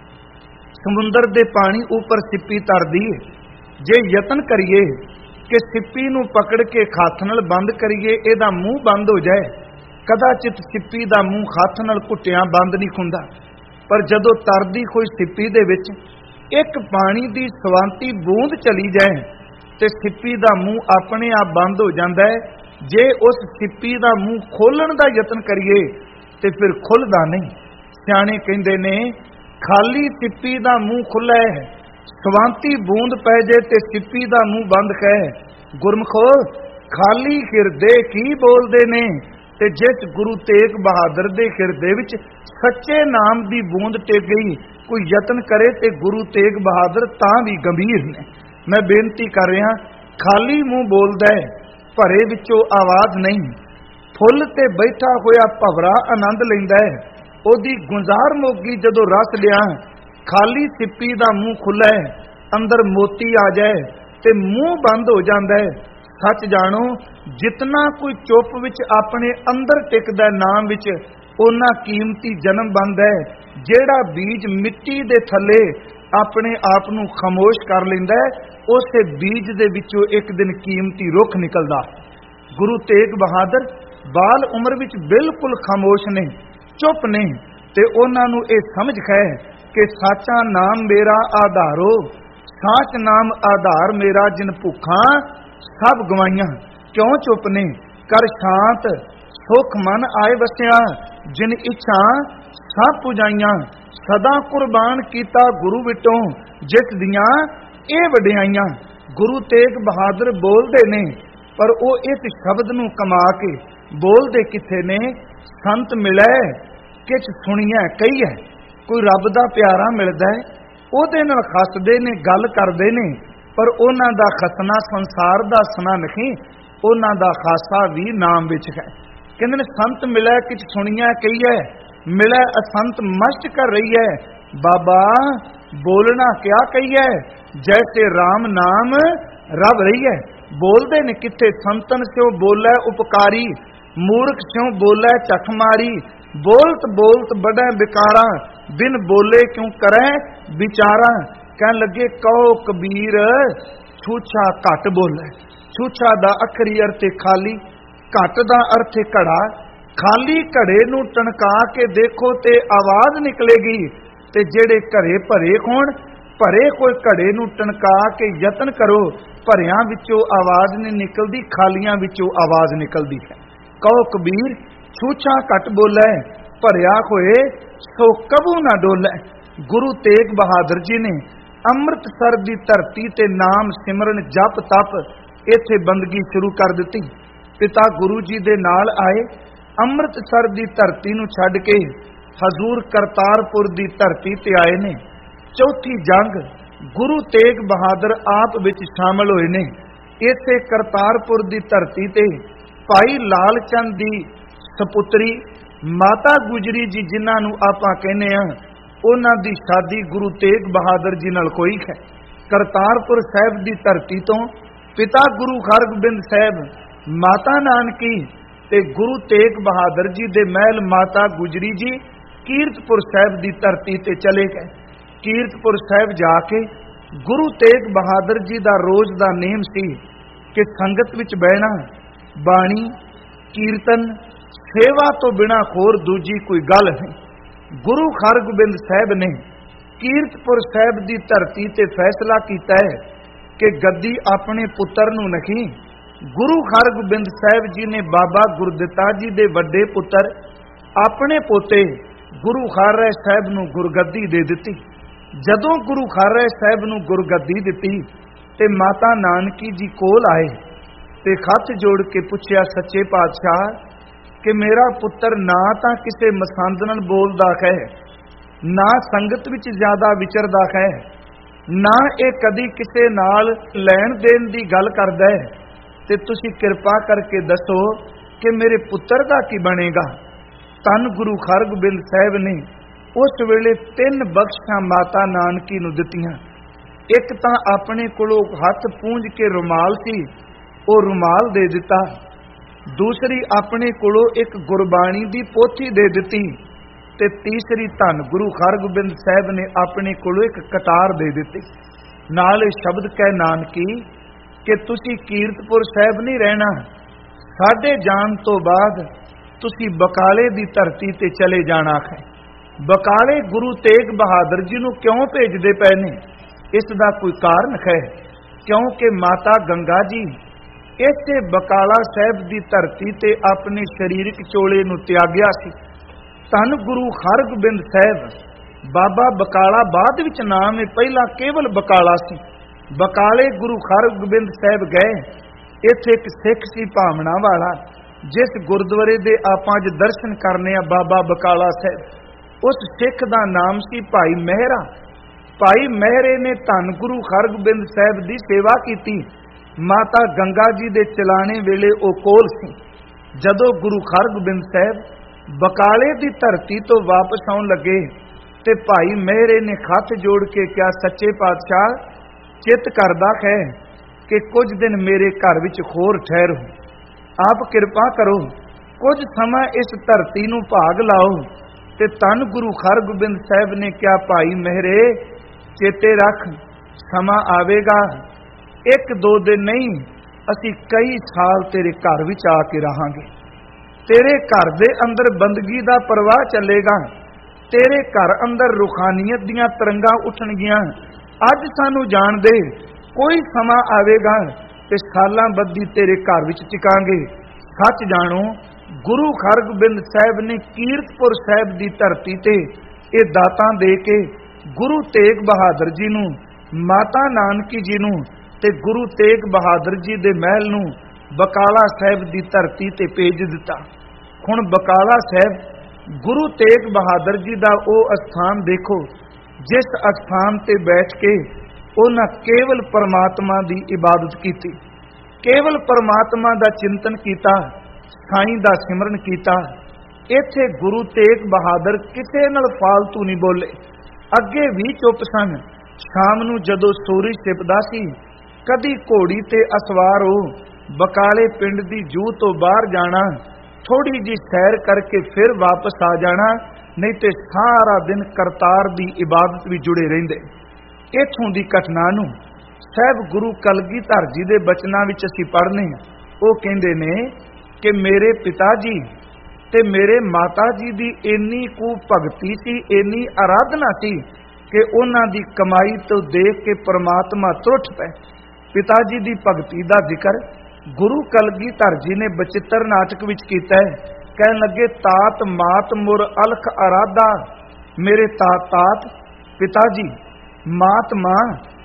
ਸਮੁੰਦਰ ਦੇ ਪਾਣੀ ਉੱਪਰ ਸਿੱਪੀ ਤਰਦੀ ਹੈ। ਜੇ ਯਤਨ ਕਰੀਏ ਕਿ ਸਿੱਪੀ ਨੂੰ ਪਕੜ ਕੇ ਹੱਥ ਨਾਲ ਬੰਦ ਕਰੀਏ, ਇਹਦਾ ਮੂੰਹ ਬੰਦ ਹੋ ਜਾਏ, ਕਦਾਚਿਤ ਸਿੱਪੀ ਦਾ ਮੂੰਹ ਹੱਥ ਨਾਲ ਘੁੱਟਿਆਂ ਬੰਦ ਨਹੀਂ ਹੁੰਦਾ। ਪਰ ਜਦੋਂ ਤਰਦੀ ਕੋਈ ਸਿੱਪੀ ਦੇ ਵਿੱਚ ਇੱਕ ਪਾਣੀ ਦੀ ਸਵਾਂਤੀ ਬੂੰਦ ਚਲੀ ਜਾਏ ਤੇ ਸਿੱਪੀ ਦਾ ਮੂੰਹ ਆਪਣੇ ਆਪ ਬੰਦ ਹੋ ਜਾਂਦਾ ਹੈ। ਜੇ ਉਸ ਸਿੱਪੀ ਦਾ ਮੂੰਹ ਖੋਲਣ ਦਾ ਯਤਨ ਕਰੀਏ ਤੇ ਫਿਰ ਖੁੱਲਦਾ ਨਹੀਂ। ਸਿਆਣੇ ਕਹਿੰਦੇ ਨੇ ਖਾਲੀ ਸਿੱਪੀ ਦਾ ਮੂੰਹ ਖੁੱਲ੍ਹਾ ਹੈ, ਸਵਾਂਤੀ ਬੂੰਦ ਪੈ ਜੇ ਤੇ ਸਿੱਪੀ ਦਾ ਮੂੰਹ ਬੰਦ ਹੈ। ਗੁਰਮਖੋ ਖਾਲੀ ਹਿਰਦੇ ਕੀ ਬੋਲਦੇ ਨੇ, ਤੇ ਜਿਸ ਗੁਰੂ ਤੇਗ ਬਹਾਦਰ ਦੇ ਹਿਰਦੇ ਵਿੱਚ ਸੱਚੇ ਨਾਮ ਦੀ ਬੂੰਦ ਟਿਕ ਗਈ, ਕੋਈ ਯਤਨ ਕਰੇ ਤੇ ਗੁਰੂ ਤੇਗ ਬਹਾਦਰ ਤਾਂ ਵੀ ਗੰਭੀਰ ਨੇ। ਮੈਂ ਬੇਨਤੀ ਕਰ ਰਿਹਾ, ਖਾਲੀ ਮੂੰਹ ਬੋਲਦਾ ਹੈ, ਭਰੇ ਵਿੱਚੋਂ ਆਵਾਜ਼ ਨਹੀਂ। ਫੁੱਲ ਤੇ ਬੈਠਾ ਹੋਇਆ ਭਵਰਾ ਆਨੰਦ ਲੈਂਦਾ ਹੈ, ਉਹਦੀ ਗੁੰਜ਼ਾਰ ਮੋਗੀ ਜਦੋਂ ਰਸ ਲਿਆ। ਖਾਲੀ ਸਿੱਪੀ ਦਾ ਮੂੰਹ ਖੁੱਲ੍ਹਾ ਹੈ, ਅੰਦਰ ਮੋਤੀ ਆ ਜਾਏ ਤੇ ਮੂੰਹ ਬੰਦ ਹੋ ਜਾਂਦਾ ਹੈ। ਸੱਚ ਜਾਣੋ, ਜਿਤਨਾ ਕੋਈ ਚੁੱਪ ਵਿੱਚ ਆਪਣੇ ਅੰਦਰ ਟਿਕਦਾ ਨਾਮ ਵਿੱਚ, ਉਹਨਾਂ ਕੀਮਤੀ ਜਨਮ ਬਣਦਾ ਹੈ। ਜਿਹੜਾ ਬੀਜ ਮਿੱਟੀ ਦੇ ਥੱਲੇ ਆਪਣੇ ਆਪ ਨੂੰ ਖਾਮੋਸ਼ ਕਰ ਲੈਂਦਾ ਹੈ, ਉਸੇ ਬੀਜ ਦੇ ਵਿੱਚੋਂ ਇੱਕ ਦਿਨ ਕੀਮਤੀ ਰੁੱਖ ਨਿਕਲਦਾ। ਗੁਰੂ ਤੇਗ ਬਹਾਦਰ ਬਾਲ ਉਮਰ ਵਿੱਚ ਬਿਲਕੁਲ ਖਾਮੋਸ਼ ਨੇ, ਚੁੱਪ ਨੇ, ਤੇ ਉਹਨਾਂ ਨੂੰ ਇਹ ਸਮਝ ਹੈ ਕਿ ਸਾਚਾ ਨਾਮ ਮੇਰਾ ਆਧਾਰੋ, ਸਾਚ ਨਾਮ ਆਧਾਰ ਮੇਰਾ, ਜਿਨ ਭੁੱਖਾਂ ਸਭ ਗਵਾਈਆਂ। ਕਿਉਂ ਚੁੱਪ ਨੇ? ਕਰ ਸ਼ਾਂਤ ਸੁਖ ਮਨ ਆਏ ਵਸਿਆ, ਜਿਨ ਇੱਛਾ ਸਭ ਪੁਜਾਈਆਂ। ਸਦਾ ਕੁਰਬਾਨ ਕੀਤਾ ਗੁਰੂ ਵਿਟੋਂ, ਜਿਸ ਦੀਆਂ ਇਹ ਵਡਿਆਈਆਂ। ਗੁਰੂ ਤੇਗ ਬਹਾਦਰ ਬੋਲਦੇ ਨੇ, ਪਰ ਉਹ ਇਸ ਸ਼ਬਦ ਨੂੰ ਕਮਾ ਕੇ ਬੋਲਦੇ ਕਿੱਥੇ ਨੇ? ਸੰਤ ਮਿਲੇ ਕਿਛ ਸੁਣੀਐ ਕਹੀਐ। ਕੋਈ ਰੱਬ ਦਾ ਪਿਆਰਾ ਮਿਲਦਾ ਹੈ, ਉਹਦੇ ਨਾਲ ਖਸਦੇ ਨੇ, ਗੱਲ ਕਰਦੇ ਨੇ, ਪਰ ਉਹਨਾਂ ਦਾ ਖਸਨਾ ਸੰਸਾਰ ਦਾ ਸਨਾ ਨਹੀਂ, ਉਹਨਾਂ ਦਾ ਖਾਸਾ ਵੀ ਨਾਮ ਵਿੱਚ ਹੈ। ਕਹਿੰਦੇ ਨੇ ਸੰਤ ਮਿਲੇ ਕਿਛ ਸੁਣੀਐ ਕਹੀਐ, ਮਿਲੇ ਅਸੰਤ ਮਸਤ ਕਰ ਰਹੀ ਹੈ। ਬਾਬਾ ਬੋਲਣਾ ਕਿਆ ਕਹੀਐ, ਜੈਸੇ ਰਾਮ ਨਾਮ ਰਵ ਰਹੀ ਹੈ। ਬੋਲਦੇ ਨੇ ਕਿੱਥੇ? ਸੰਤਨ ਸਿਓ ਬੋਲੇ ਉਪਕਾਰੀ, ਮੂਰਖ ਸਿਓ ਬੋਲੇ ਝੱਠ ਮਾਰੀ। ਬੋਲਤ ਬੋਲਤ ਬੜੈ ਬਿਕਾਰਾ, ਬਿਨ ਬੋਲੇ ਕਿਉਂ ਕਰੈ ਵਿਚਾਰਾ। ਕਹਿਣ ਲੱਗੇ ਕਹੋ ਕਬੀਰ ਛੂਛਾ ਘੱਟ ਬੋਲੇ। ਛੂਛਾ ਦਾ ਅਖਰੀ ਅਰਥ ਖਾਲੀ, ਘੱਟ ਦਾ ਅਰਥ ਘੜਾ। ਖਾਲੀ ਘੜੇ ਨੂੰ ਟਣਕਾ ਕੇ ਦੇਖੋ ਤੇ ਆਵਾਜ਼ ਨਿਕਲੇਗੀ, ਤੇ ਜਿਹੜੇ ਘੜੇ ਭਰੇ ਹੋਣ, ਭਰੇ ਕੋਈ ਘੜੇ ਨੂੰ ਟਣਕਾ ਕੇ ਯਤਨ ਕਰੋ, ਭਰਿਆਂ ਵਿੱਚੋਂ ਆਵਾਜ਼ ਨਹੀਂ ਨਿਕਲਦੀ, ਖਾਲੀਆਂ ਵਿੱਚੋਂ ਆਵਾਜ਼ ਨਿਕਲਦੀ ਹੈ। ਕਹੋ ਕਬੀਰ ਛੂਛਾ ਘੱਟ ਬੋਲੇ, ਭਰਿਆ ਹੋਏ ਸੋ ਕਬੂ ਨਾ ਡੋਲੇ। ਗੁਰੂ ਤੇਗ ਬਹਾਦਰ ਜੀ ਨੇ ਅੰਮ੍ਰਿਤਸਰ ਦੀ ਧਰਤੀ ਤੇ ਨਾਮ ਸਿਮਰਨ ਜਪ ਤਪ ਇੱਥੇ ਬੰਦਗੀ ਸ਼ੁਰੂ ਕਰ ਦਿੱਤੀ। ਪਿਤਾ ਗੁਰੂ ਜੀ ਦੇ ਨਾਲ ਆਏ, ਅੰਮ੍ਰਿਤਸਰ ਦੀ ਧਰਤੀ ਨੂੰ ਛੱਡ ਕੇ ਹਜ਼ੂਰ ਕਰਤਾਰਪੁਰ ਦੀ ਧਰਤੀ ਤੇ ਆਏ ਨੇ। ਚੌਥੀ ਜੰਗ ਗੁਰੂ ਤੇਗ ਬਹਾਦਰ ਆਪ ਵਿੱਚ ਸ਼ਾਮਲ ਹੋਏ ਨੇ। ਇਸੇ ਕਰਤਾਰਪੁਰ ਦੀ ਧਰਤੀ ਤੇ ਭਾਈ ਲਾਲ ਚੰਦ ਦੀ ਸਪੁੱਤਰੀ ਮਾਤਾ ਗੁਜਰੀ ਜੀ, ਜਿਨ੍ਹਾਂ ਨੂੰ ਆਪਾਂ ਕਹਿੰਦੇ ਆ, ਉਹਨਾਂ ਦੀ ਸ਼ਾਦੀ ਗੁਰੂ ਤੇਗ ਬਹਾਦਰ ਜੀ ਨਾਲ ਹੋਈ ਹੈ। ਕਰਤਾਰਪੁਰ ਸਾਹਿਬ ਦੀ ਧਰਤੀ ਤੋਂ ਪਿਤਾ ਗੁਰੂ ਹਰਗੋਬਿੰਦ ਸਾਹਿਬ, ਮਾਤਾ ਨਾਨਕੀ ਤੇ ਗੁਰੂ ਤੇਗ ਬਹਾਦਰ ਜੀ ਦੇ ਮਹਿਲ ਮਾਤਾ ਗੁਜਰੀ ਜੀ ਕੀਰਤਪੁਰ ਸਾਹਿਬ ਦੀ ਧਰਤੀ ਤੇ ਚਲੇ ਗਏ। ਕੀਰਤਪੁਰ ਸਾਹਿਬ ਜਾ ਕੇ ਗੁਰੂ ਤੇਗ ਬਹਾਦਰ ਜੀ ਦਾ ਰੋਜ਼ ਦਾ ਨੇਮ ਸੀ ਕਿ ਸੰਗਤ ਵਿੱਚ ਬਹਿਣਾ, ਬਾਣੀ, ਕੀਰਤਨ, ਸੇਵਾ ਤੋਂ ਬਿਨਾਂ ਹੋਰ ਦੂਜੀ ਕੋਈ ਗੱਲ ਨਹੀਂ। ਗੁਰੂ ਹਰਗੋਬਿੰਦ ਸਾਹਿਬ ਨੇ ਕੀਰਤਪੁਰ ਸਾਹਿਬ ਦੀ ਧਰਤੀ ਤੇ ਫੈਸਲਾ ਕੀਤਾ ਹੈ ਕਿ ਗੱਦੀ ਆਪਣੇ ਪੁੱਤਰ ਨੂੰ ਨਹੀਂ। ਗੁਰੂ ਹਰਗੋਬਿੰਦ ਸਾਹਿਬ ਜੀ ਨੇ ਬਾਬਾ ਗੁਰਦਿੱਤਾ ਜੀ ਦੇ ਵੱਡੇ ਪੁੱਤਰ ਆਪਣੇ ਪੋਤੇ ਗੁਰੂ ਹਰਿਰਾਏ ਸਾਹਿਬ ਨੂੰ ਗੁਰਗੱਦੀ ਦੇ ਦਿੱਤੀ। ਜਦੋਂ ਗੁਰੂ ਹਰਿਰਾਏ ਸਾਹਿਬ ਨੂੰ ਗੁਰਗੱਦੀ ਦਿੱਤੀ ਤੇ ਮਾਤਾ ਨਾਨਕੀ ਜੀ ਕੋਲ ਆਏ ਤੇ ਹੱਥ ਜੋੜ ਕੇ ਪੁੱਛਿਆ, ਸੱਚੇ ਪਾਤਸ਼ਾਹ, ਕਿ ਮੇਰਾ ਪੁੱਤਰ ਨਾ ਤਾਂ ਕਿਸੇ ਮਸੰਦ ਨਾਲ ਬੋਲਦਾ ਹੈ, ਨਾ ਸੰਗਤ ਵਿੱਚ ਜ਼ਿਆਦਾ ਵਿਚਰਦਾ ਹੈ, ਨਾ ਇਹ ਕਦੀ ਕਿਸੇ ਨਾਲ ਲੈਣ ਦੇਣ ਦੀ ਗੱਲ ਕਰਦਾ ਹੈ, ਤੇ ਤੁਸੀਂ ਕਿਰਪਾ ਕਰਕੇ ਦੱਸੋ ਕਿ ਮੇਰੇ ਪੁੱਤਰ ਦਾ ਕੀ ਬਣੇਗਾ। ਧੰਨ ਗੁਰੂ ਹਰਗੋਬਿੰਦ ਸਾਹਿਬ ਨੇ ਉਸ ਵੇਲੇ 3 ਬਖਸ਼ਾਂ ਮਾਤਾ ਨਾਨਕੀ ਨੂੰ ਦਿੱਤੀਆਂ। ਇੱਕ ਤਾਂ ਆਪਣੇ ਕੋਲੋਂ ਹੱਥ ਪੂੰਝ ਕੇ ਰੁਮਾਲ ਸੀ, ਉਹ ਰੁਮਾਲ ਦੇ ਦਿੱਤਾ। ਦੂਸਰੀ ਆਪਣੇ ਕੋਲੋਂ ਇੱਕ ਗੁਰਬਾਣੀ ਦੀ ਪੋਥੀ ਦੇ ਦਿੱਤੀ ਤੇ ਤੀਸਰੀ ਧੰਨ ਗੁਰੂ ਹਰਗੋਬਿੰਦ ਸਾਹਿਬ ਨੇ ਆਪਣੇ ਕੋਲੋਂ ਇੱਕ ਕਟਾਰ ਦੇ ਦਿੱਤੀ। ਨਾਲ ਇਹ ਸ਼ਬਦ ਕਹਿ ਨਾਨਕੀ ਕਿ ਤੁਸੀਂ ਕੀਰਤਪੁਰ ਸਾਹਿਬ ਨਹੀਂ ਰਹਿਣਾ, ਸਾਡੇ ਜਾਣ ਤੋਂ ਬਾਅਦ ਤੁਸੀਂ ਬਕਾਲੇ ਦੀ ਧਰਤੀ ਤੇ ਚਲੇ ਜਾਣਾ ਹੈ। ਬਕਾਲੇ ਗੁਰੂ ਤੇਗ ਬਹਾਦਰ ਜੀ ਨੂੰ ਕਿਉਂ ਭੇਜਦੇ ਪਏ ਨੇ, ਇਸ ਦਾ ਕੋਈ ਕਾਰਨ ਹੈ, ਕਿਉਂਕਿ ਮਾਤਾ ਗੰਗਾ ਜੀ ਇਸੇ ਬਕਾਲਾ ਸਾਹਿਬ ਦੀ ਧਰਤੀ ਤੇ ਆਪਣੇ ਸਰੀਰਕ ਚੋਲੇ ਨੂੰ ਤਿਆਗਿਆ ਸੀ। ਧੰਨ ਗੁਰੂ ਹਰਗੋਬਿੰਦ ਸਾਹਿਬ, ਬਾਬਾ ਬਕਾਲਾ ਬਾਅਦ ਵਿੱਚ ਨਾਮ ਹੈ, ਪਹਿਲਾਂ ਕੇਵਲ ਬਕਾਲਾ ਸੀ। ਬਕਾਲੇ ਗੁਰੂ ਹਰਗੋਬਿੰਦ ਸਾਹਿਬ ਗਏ। ਇੱਥੇ ਇੱਕ ਸਿੱਖ ਸੀ ਭਾਵਨਾ ਵਾਲਾ, ਜਿਸ ਗੁਰਦੁਆਰੇ ਦੇ ਆਪਾਂ ਅੱਜ ਦਰਸ਼ਨ ਕਰਨੇ ਆ, ਬਾਬਾ ਬਕਾਲਾ ਸਾਹਿਬ। ਉਸ ਸਿੱਖ ਦਾ ਨਾਮ ਸੀ ਭਾਈ ਮਹਿਰਾ। ਭਾਈ ਮਹਿਰੇ ਨੇ ਧੰਨ ਗੁਰੂ ਹਰਗੋਬਿੰਦ ਸਾਹਿਬ ਦੀ ਸੇਵਾ ਕੀਤੀ। ਮਾਤਾ ਗੰਗਾ ਜੀ ਦੇ ਚਲਾਣੇ ਵੇਲੇ ਉਹ ਕੋਲ ਸੀ। ਜਦੋਂ ਗੁਰੂ ਹਰਗੋਬਿੰਦ ਸਾਹਿਬ ਬਕਾਲੇ ਦੀ ਧਰਤੀ ਤੋਂ ਵਾਪਸ ਆਉਣ ਲੱਗੇ ਤੇ ਭਾਈ ਮਹਿਰੇ ਨੇ ਹੱਥ ਜੋੜ ਕੇ ਕਿਹਾ, ਸੱਚੇ ਪਾਤਸ਼ਾਹ, ਚਿੱਤ ਕਰਦਾ ਹੈ ਕਿ ਕੁਝ ਦਿਨ ਮੇਰੇ ਘਰ ਵਿੱਚ ਹੋਰ ਠਹਿਰੋ, ਆਪ ਕਿਰਪਾ ਕਰੋ, ਕੁਝ ਸਮਾਂ ਇਸ ਧਰਤੀ ਨੂੰ ਭਾਗ ਲਾਓ। ਤੇ ਧੰਨ ਗੁਰੂ ਹਰਗੋਬਿੰਦ ਸਾਹਿਬ ਨੇ ਕਿਹਾ, ਭਾਈ ਮਹਿਰੇ, ਚੇਤੇ ਰੱਖ, ਸਮਾਂ ਆਵੇਗਾ, 1-2 ਦਿਨ ਨਹੀਂ, ਅਸੀਂ ਕਈ ਸਾਲ ਤੇਰੇ ਘਰ ਵਿੱਚ ਆ ਕੇ ਰਹਾਂਗੇ। ਤੇਰੇ ਘਰ ਦੇ ਅੰਦਰ ਬੰਦਗੀ ਦਾ ਪ੍ਰਵਾਹ ਚੱਲੇਗਾ, ਤੇਰੇ ਘਰ ਅੰਦਰ ਰੂਹਾਨੀਅਤ ਦੀਆਂ ਤਰੰਗਾਂ ਉੱਠਣਗੀਆਂ। ਅੱਜ ਸਾਨੂੰ ਜਾਣ ਦੇ, ਕੋਈ ਸਮਾਂ ਆਵੇਗਾ ਤੇ ਸਾਲਾਂ ਬੱਧੀ ਤੇਰੇ ਘਰ ਵਿੱਚ ਟਿਕਾਂਗੇ। ਸੱਚ ਜਾਣੋ, ਗੁਰੂ ਹਰਗੋਬਿੰਦ ਸਾਹਿਬ ਨੇ ਕੀਰਤਪੁਰ ਸਾਹਿਬ ਦੀ ਧਰਤੀ ਤੇ ਇਹ ਦਾਤਾਂ ਦੇ ਕੇ ਗੁਰੂ ਤੇਗ ਬਹਾਦਰ ਜੀ ਨੂੰ, ਮਾਤਾ ਨਾਨਕੀ ਜੀ ਨੂੰ ਤੇ ਗੁਰੂ ਤੇਗ ਬਹਾਦਰ ਜੀ ਦੇ ਮਹਿਲ ਨੂੰ ਬਕਾਲਾ ਸਾਹਿਬ ਦੀ ਧਰਤੀ ਤੇ ਭੇਜ ਦਿੱਤਾ। ਹੁਣ ਬਕਾਲਾ ਸਾਹਿਬ ਗੁਰੂ ਤੇਗ ਬਹਾਦਰ ਜੀ ਦਾ ਉਹ ਅਸਥਾਨ ਦੇਖੋ, ਜਿਸ ਅਸਥਾਨ ਤੇ ਬੈਠ ਕੇ ਉਹਨਾਂ ਕੇਵਲ ਪਰਮਾਤਮਾ ਦੀ ਇਬਾਦਤ ਕੀਤੀ, ਕੇਵਲ ਪਰਮਾਤਮਾ ਦਾ ਚਿੰਤਨ ਕੀਤਾ, ਸਾਈਂ ਦਾ ਸਿਮਰਨ ਕੀਤਾ। ਇੱਥੇ ਗੁਰੂ ਤੇਗ ਬਹਾਦਰ ਕਿਸੇ ਨਾਲ ਫਾਲਤੂ ਨਹੀਂ ਬੋਲੇ, ਅੱਗੇ ਵੀ ਚੁੱਪ ਸਨ। ਸ਼ਾਮ ਨੂੰ ਜਦੋਂ ਸੂਰਜ ਛਿਪਦਾ ਸੀ, ਕਦੀ ਘੋੜੀ ਤੇ ਅਸਵਾਰ ਹੋ ਬਕਾਲੇ ਪਿੰਡ ਦੀ ਜੂਹ ਤੋਂ ਬਾਹਰ ਜਾਣਾ, ਥੋੜੀ ਜੀ ਸੈਰ ਕਰਕੇ ਫਿਰ ਵਾਪਸ ਆ ਜਾਣਾ, ਨਹੀਂ ਤੇ ਸਾਰਾ ਦਿਨ ਕਰਤਾਰ ਦੀ ਇਬਾਦਤ ਵਿੱਚ ਜੁੜੇ ਰਹਿੰਦੇ। ਇੱਥੋਂ ਦੀ ਘਟਨਾ ਨੂੰ ਸਾਹਿਬ ਗੁਰੂ ਕਲਗੀਧਰ ਜੀ ਦੇ ਬਚਨਾਂ ਵਿੱਚ ਅਸੀਂ ਪੜ੍ਹਨੇ। ਉਹ ਕਹਿੰਦੇ ਨੇ ਕਿ ਮੇਰੇ ਪਿਤਾ ਜੀ ਤੇ ਮੇਰੇ ਮਾਤਾ ਜੀ ਦੀ ਇੰਨੀ ਕੁ ਭਗਤੀ ਸੀ, ਇੰਨੀ ਆਰਾਧਨਾ ਸੀ ਕਿ ਉਹਨਾਂ ਦੀ ਕਮਾਈ ਤੋਂ ਦੇਖ ਕੇ ਪ੍ਰਮਾਤਮਾ ਤਰੁੱਠ ਪਏ। ਪਿਤਾ ਜੀ ਦੀ ਭਗਤੀ ਦਾ ਜ਼ਿਕਰ ਗੁਰੂ ਕਲਗੀਧਰ ਜੀ ਨੇ ਬਚਿੱਤਰ ਨਾਟਕ ਵਿੱਚ ਕੀਤਾ ਹੈ। ਕਹਿਣ ਲੱਗੇ, ਤਾਤ ਮਾਤ ਮੁਰ ਅਲਖ ਆਰਾਧਾ, ਮੇਰੇ ਤਾਤ ਪਿਤਾ ਜੀ, ਮਾਤ ਮਾਂ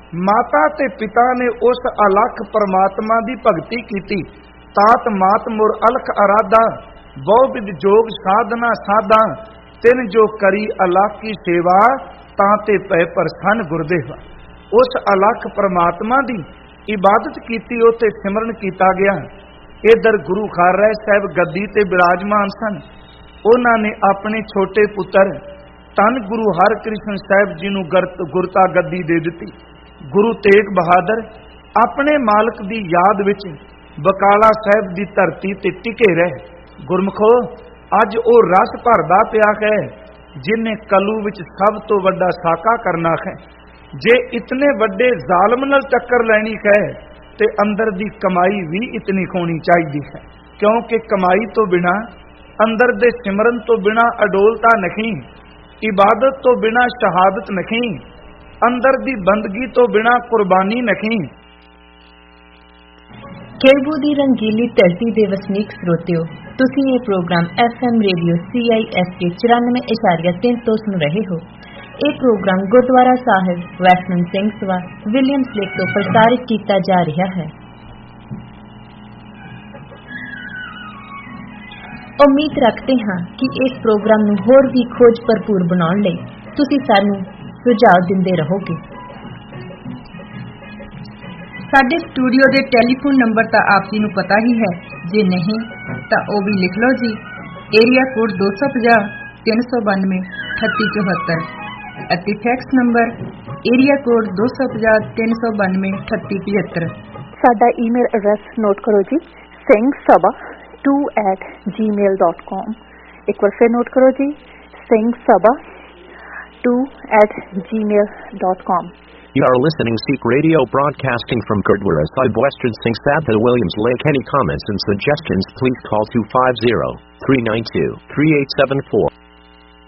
माता ते पिता ने उस अलख परमात्मा दी भगती कीती। तात मात मुर अलख अराधा, बहु विध जोग साधना साधा, तिन जो करी अलख की सेवा, ताते पै प्रसन्न गुरदेवा। उस अलख परमात्मा दी इबादत कीती, उते सिमरन कीता गया। इधर गुरु खालसा साहब गद्दी ते विराजमान सन। उन्हां ने अपने छोटे पुत्र धन गुरु हरकृष्ण साहब जी नूं गुरता गद्दी दे दिती। गुरु तेग बहादुर अपने मालक दी याद विच बकाला साहब दी धरती ते टिके रहे। गुरमुखो, अज ओ रस भरदा पिया है जिन्हें कलू विच सब तो वड्डा साका करना है। जे इतने वड्डे जालम नाल टक्कर लैनी है ते अंदर दी कमाई भी इतनी होनी चाहिए है, क्योंकि कमाई तो बिना, अंदर दे सिमरन तो बिना अडोलता नहीं, इबादत तो बिना शहादत नहीं, अंदर दी बंदगी तो बिना कुर्बानी नहीं। केलबू दी रंगीली धरती दे वसनीक श्रोतियो, तुसीं ये प्रोग्राम FM रेडियो CISK 94.3 तो सुन रहे हो। ये प्रोग्राम गुरुद्वारा साहिब वैष्णव सिंह सभा विलियम्स लेक तो प्रसारित किया जा रहा है। उम्मीद रखते हाँ कि इस प्रोग्राम नूं होर भी खोज भरपूर बनाउण लई तुसीं सानूं सुझाव दिंदे रहोगे। साडे स्टूडियो दे टैलीफोन नंबर तां आप जी नूं पता ही है, जे नहीं तां ओ भी लिख लो जी। एरिया कोड 250 392 3874 ਅਤੇ ਫੈਕਸ ਨੰਬਰ ਏਰੀਆ ਕੋਡ 250 392 3875। ਸਾਡਾ ਈਮੇਲ ਐਡਰੈਸ ਨੋਟ ਕਰੋ ਜੀ, singhsabha2@gmail.com। ਇੱਕ ਵਾਰ ਫਿਰ ਨੋਟ ਕਰੋ ਜੀ, singhsabha2@gmail.com। You are listening Sikh Radio broadcasting from Gurdwara Sahib Western Singh Sabha Williams Lake. Any comments and suggestions please call 250-392-3874.